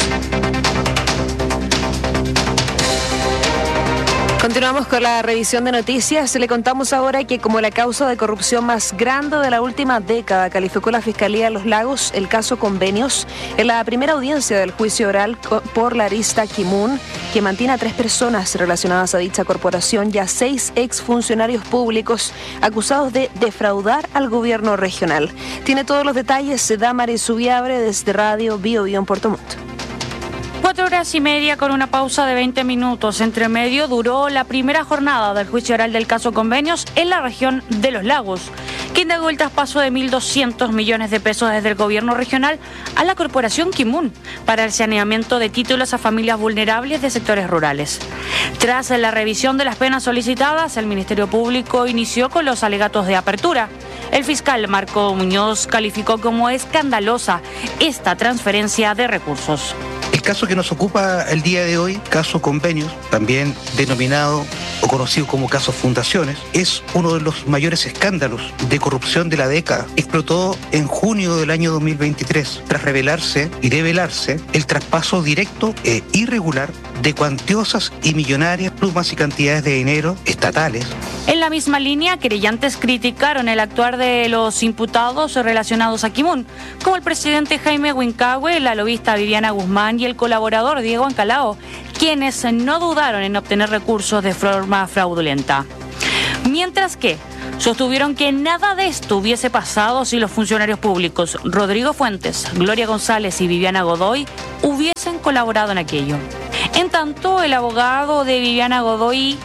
Continuamos con la revisión de noticias. Le contamos ahora que como la causa de corrupción más grande de la última década calificó la Fiscalía de Los Lagos el caso Convenios en la primera audiencia del juicio oral por la arista Kimun, que mantiene a 3 personas relacionadas a dicha corporación y a 6 exfuncionarios públicos acusados de defraudar al gobierno regional. Tiene todos los detalles Damaris Subiabre desde Radio Bio Bio en Puerto Montt. 4 horas y media con una pausa de 20 minutos. Entre medio duró la primera jornada del juicio oral del caso Convenios en la región de Los Lagos. que indagó el traspaso de 1.200 millones de pesos desde el gobierno regional a la corporación Kimun para el saneamiento de títulos a familias vulnerables de sectores rurales. Tras la revisión de las penas solicitadas, el Ministerio Público inició con los alegatos de apertura. El fiscal Marco Muñoz calificó como escandalosa esta transferencia de recursos. El caso que nos ocupa el día de hoy, caso Convenios, también denominado o conocido como caso Fundaciones, es uno de los mayores escándalos de corrupción de la década. Explotó en junio del año 2023, tras revelarse y develarse el traspaso directo e irregular de cuantiosas y millonarias plumas y cantidades de dinero estatales. En la misma línea, querellantes criticaron el actuar de los imputados relacionados a Kimun, como el presidente Jaime Huincahue, la lobista Viviana Guzmán y el colaborador Diego Ancalao, quienes no dudaron en obtener recursos de forma fraudulenta. Mientras que sostuvieron que nada de esto hubiese pasado si los funcionarios públicos Rodrigo Fuentes, Gloria González y Viviana Godoy hubiesen colaborado en aquello. En tanto, el abogado de Viviana Godoy,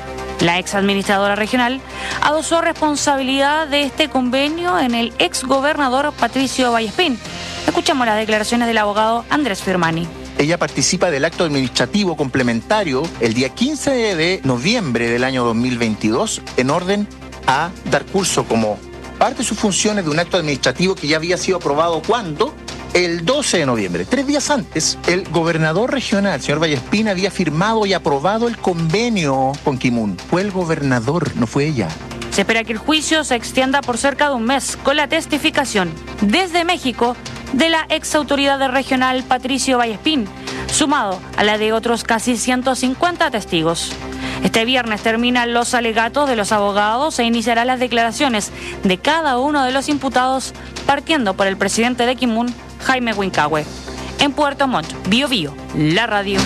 la ex administradora regional, adosó responsabilidad de este convenio en el ex gobernador Patricio Vallespín. Escuchamos las declaraciones del abogado Andrés Firmani. Ella participa del acto administrativo complementario el día 15 de noviembre del año 2022 en orden a dar curso como parte de sus funciones de un acto administrativo que ya había sido aprobado ¿cuándo? El 12 de noviembre. 3 días antes, el gobernador regional, señor Vallespín, había firmado y aprobado el convenio con Kimun. Fue el gobernador, no fue ella. Se espera que el juicio se extienda por cerca de un mes con la testificación desde México de la ex autoridad regional Patricio Vallespín, sumado a la de otros casi 150 testigos. Este viernes terminan los alegatos de los abogados e iniciarán las declaraciones de cada uno de los imputados, partiendo por el presidente de Kimun, Jaime Huincahue. En Puerto Montt, Bio Bio, la radio.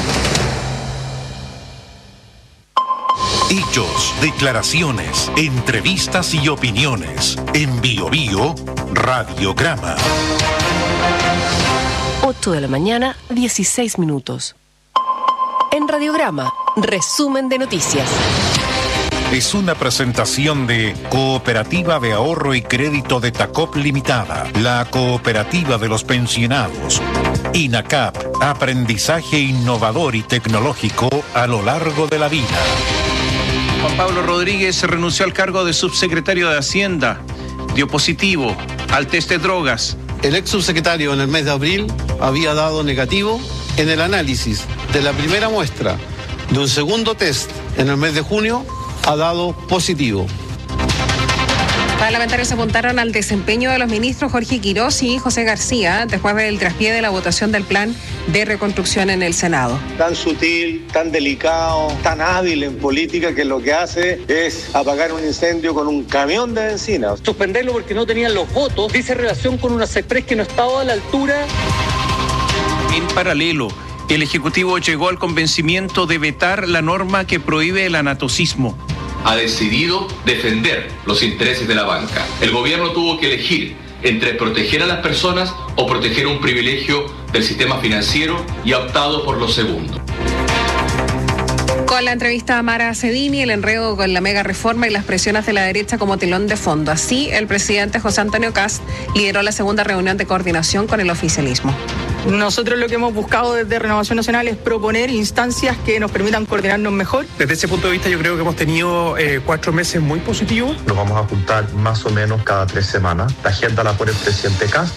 Hechos, declaraciones, entrevistas y opiniones. En Bio Bio, Radiograma. 8 de la mañana, 16 minutos. En Radiograma, resumen de noticias. Es una presentación de Cooperativa de Ahorro y Crédito de Tacop Limitada, la cooperativa de los pensionados. INACAP, aprendizaje innovador y tecnológico a lo largo de la vida. Juan Pablo Rodríguez renunció al cargo de subsecretario de Hacienda. Dio positivo al test de drogas. El ex subsecretario en el mes de abril había dado negativo en el análisis de la primera muestra de un segundo test en el mes de junio, ha dado positivo. Parlamentarios se apuntaron al desempeño de los ministros Jorge Quirós y José García después del traspié de la votación del plan de reconstrucción en el Senado. Tan sutil, tan delicado, tan hábil en política que lo que hace es apagar un incendio con un camión de benzina. Suspenderlo porque no tenían los votos dice relación con una CEPRES que no estaba a la altura. En paralelo, el Ejecutivo llegó al convencimiento de vetar la norma que prohíbe el anatocismo. Ha decidido defender los intereses de la banca. El gobierno tuvo que elegir entre proteger a las personas o proteger un privilegio del sistema financiero y ha optado por lo segundo. Con la entrevista a Mara Cedini, el enredo con la mega reforma y las presiones de la derecha como telón de fondo. Así, el presidente José Antonio Kast lideró la segunda reunión de coordinación con el oficialismo. Nosotros lo que hemos buscado desde Renovación Nacional es proponer instancias que nos permitan coordinarnos mejor. Desde ese punto de vista yo creo que hemos tenido 4 meses muy positivos. Nos vamos a juntar más o menos cada 3 semanas. La agenda la pone el presidente Kast.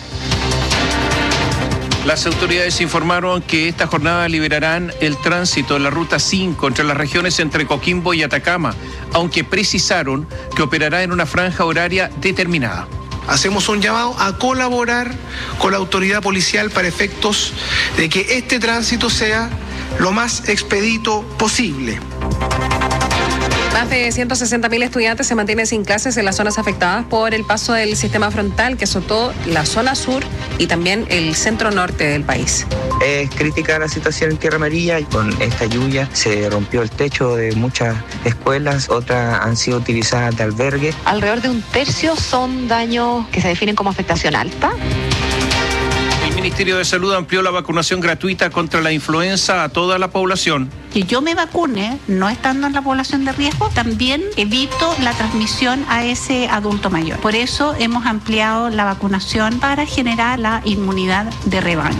Las autoridades informaron que esta jornada liberarán el tránsito en la Ruta 5 entre las regiones entre Coquimbo y Atacama, aunque precisaron que operará en una franja horaria determinada. Hacemos un llamado a colaborar con la autoridad policial para efectos de que este tránsito sea lo más expedito posible. Más de 160.000 estudiantes se mantienen sin clases en las zonas afectadas por el paso del sistema frontal que azotó la zona sur y también el centro norte del país. Es crítica la situación en Tierra Amarilla y con esta lluvia se rompió el techo de muchas escuelas, otras han sido utilizadas de albergue. Alrededor de un tercio son daños que se definen como afectación alta. El Ministerio de Salud amplió la vacunación gratuita contra la influenza a toda la población. Que yo me vacune, no estando en la población de riesgo, también evito la transmisión a ese adulto mayor. Por eso hemos ampliado la vacunación para generar la inmunidad de rebaño.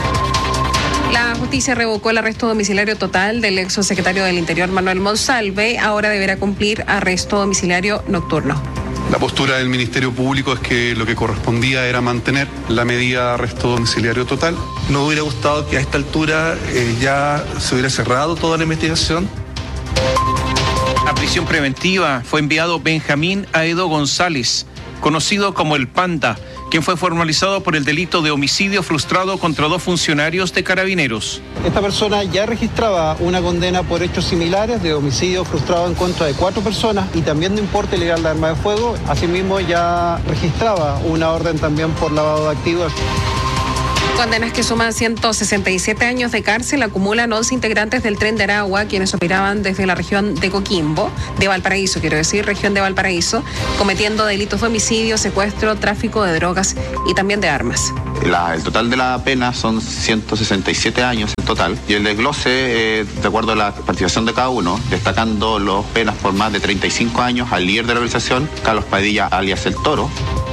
La justicia revocó el arresto domiciliario total del ex secretario del Interior Manuel Monsalve. Ahora deberá cumplir arresto domiciliario nocturno. La postura del Ministerio Público es que lo que correspondía era mantener la medida de arresto domiciliario total. Nos hubiera gustado que a esta altura ya se hubiera cerrado toda la investigación. A prisión preventiva fue enviado Benjamín Aedo González, conocido como el Panda, quien fue formalizado por el delito de homicidio frustrado contra 2 funcionarios de Carabineros. Esta persona ya registraba una condena por hechos similares de homicidio frustrado en contra de 4 personas y también de importe ilegal de arma de fuego. Asimismo, ya registraba una orden también por lavado de activos. Condenas que suman 167 años de cárcel acumulan 11 integrantes del Tren de Aragua, quienes operaban desde la región de Coquimbo, de Valparaíso, región de Valparaíso, cometiendo delitos de homicidio, secuestro, tráfico de drogas y también de armas. El total de la pena son 167 años en total y el desglose, de acuerdo a la participación de cada uno, destacando las penas por más de 35 años al líder de la organización, Carlos Padilla, alias El Toro.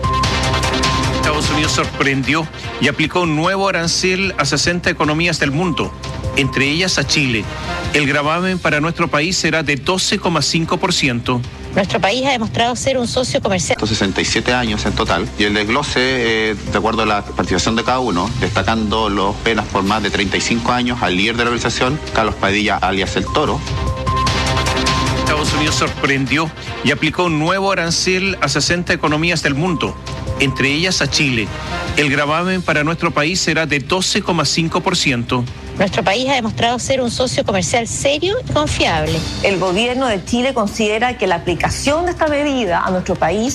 Estados Unidos sorprendió y aplicó un nuevo arancel a 60 economías del mundo, entre ellas a Chile. El gravamen para nuestro país será de 12,5%. Nuestro país ha demostrado ser un socio comercial. 167 años en total y el desglose, de acuerdo a la participación de cada uno, destacando las penas por más de 35 años al líder de la organización, Carlos Padilla, alias El Toro. Estados Unidos sorprendió y aplicó un nuevo arancel a 60 economías del mundo, entre ellas a Chile. El gravamen para nuestro país será de 12,5%. Nuestro país ha demostrado ser un socio comercial serio y confiable. El gobierno de Chile considera que la aplicación de esta medida a nuestro país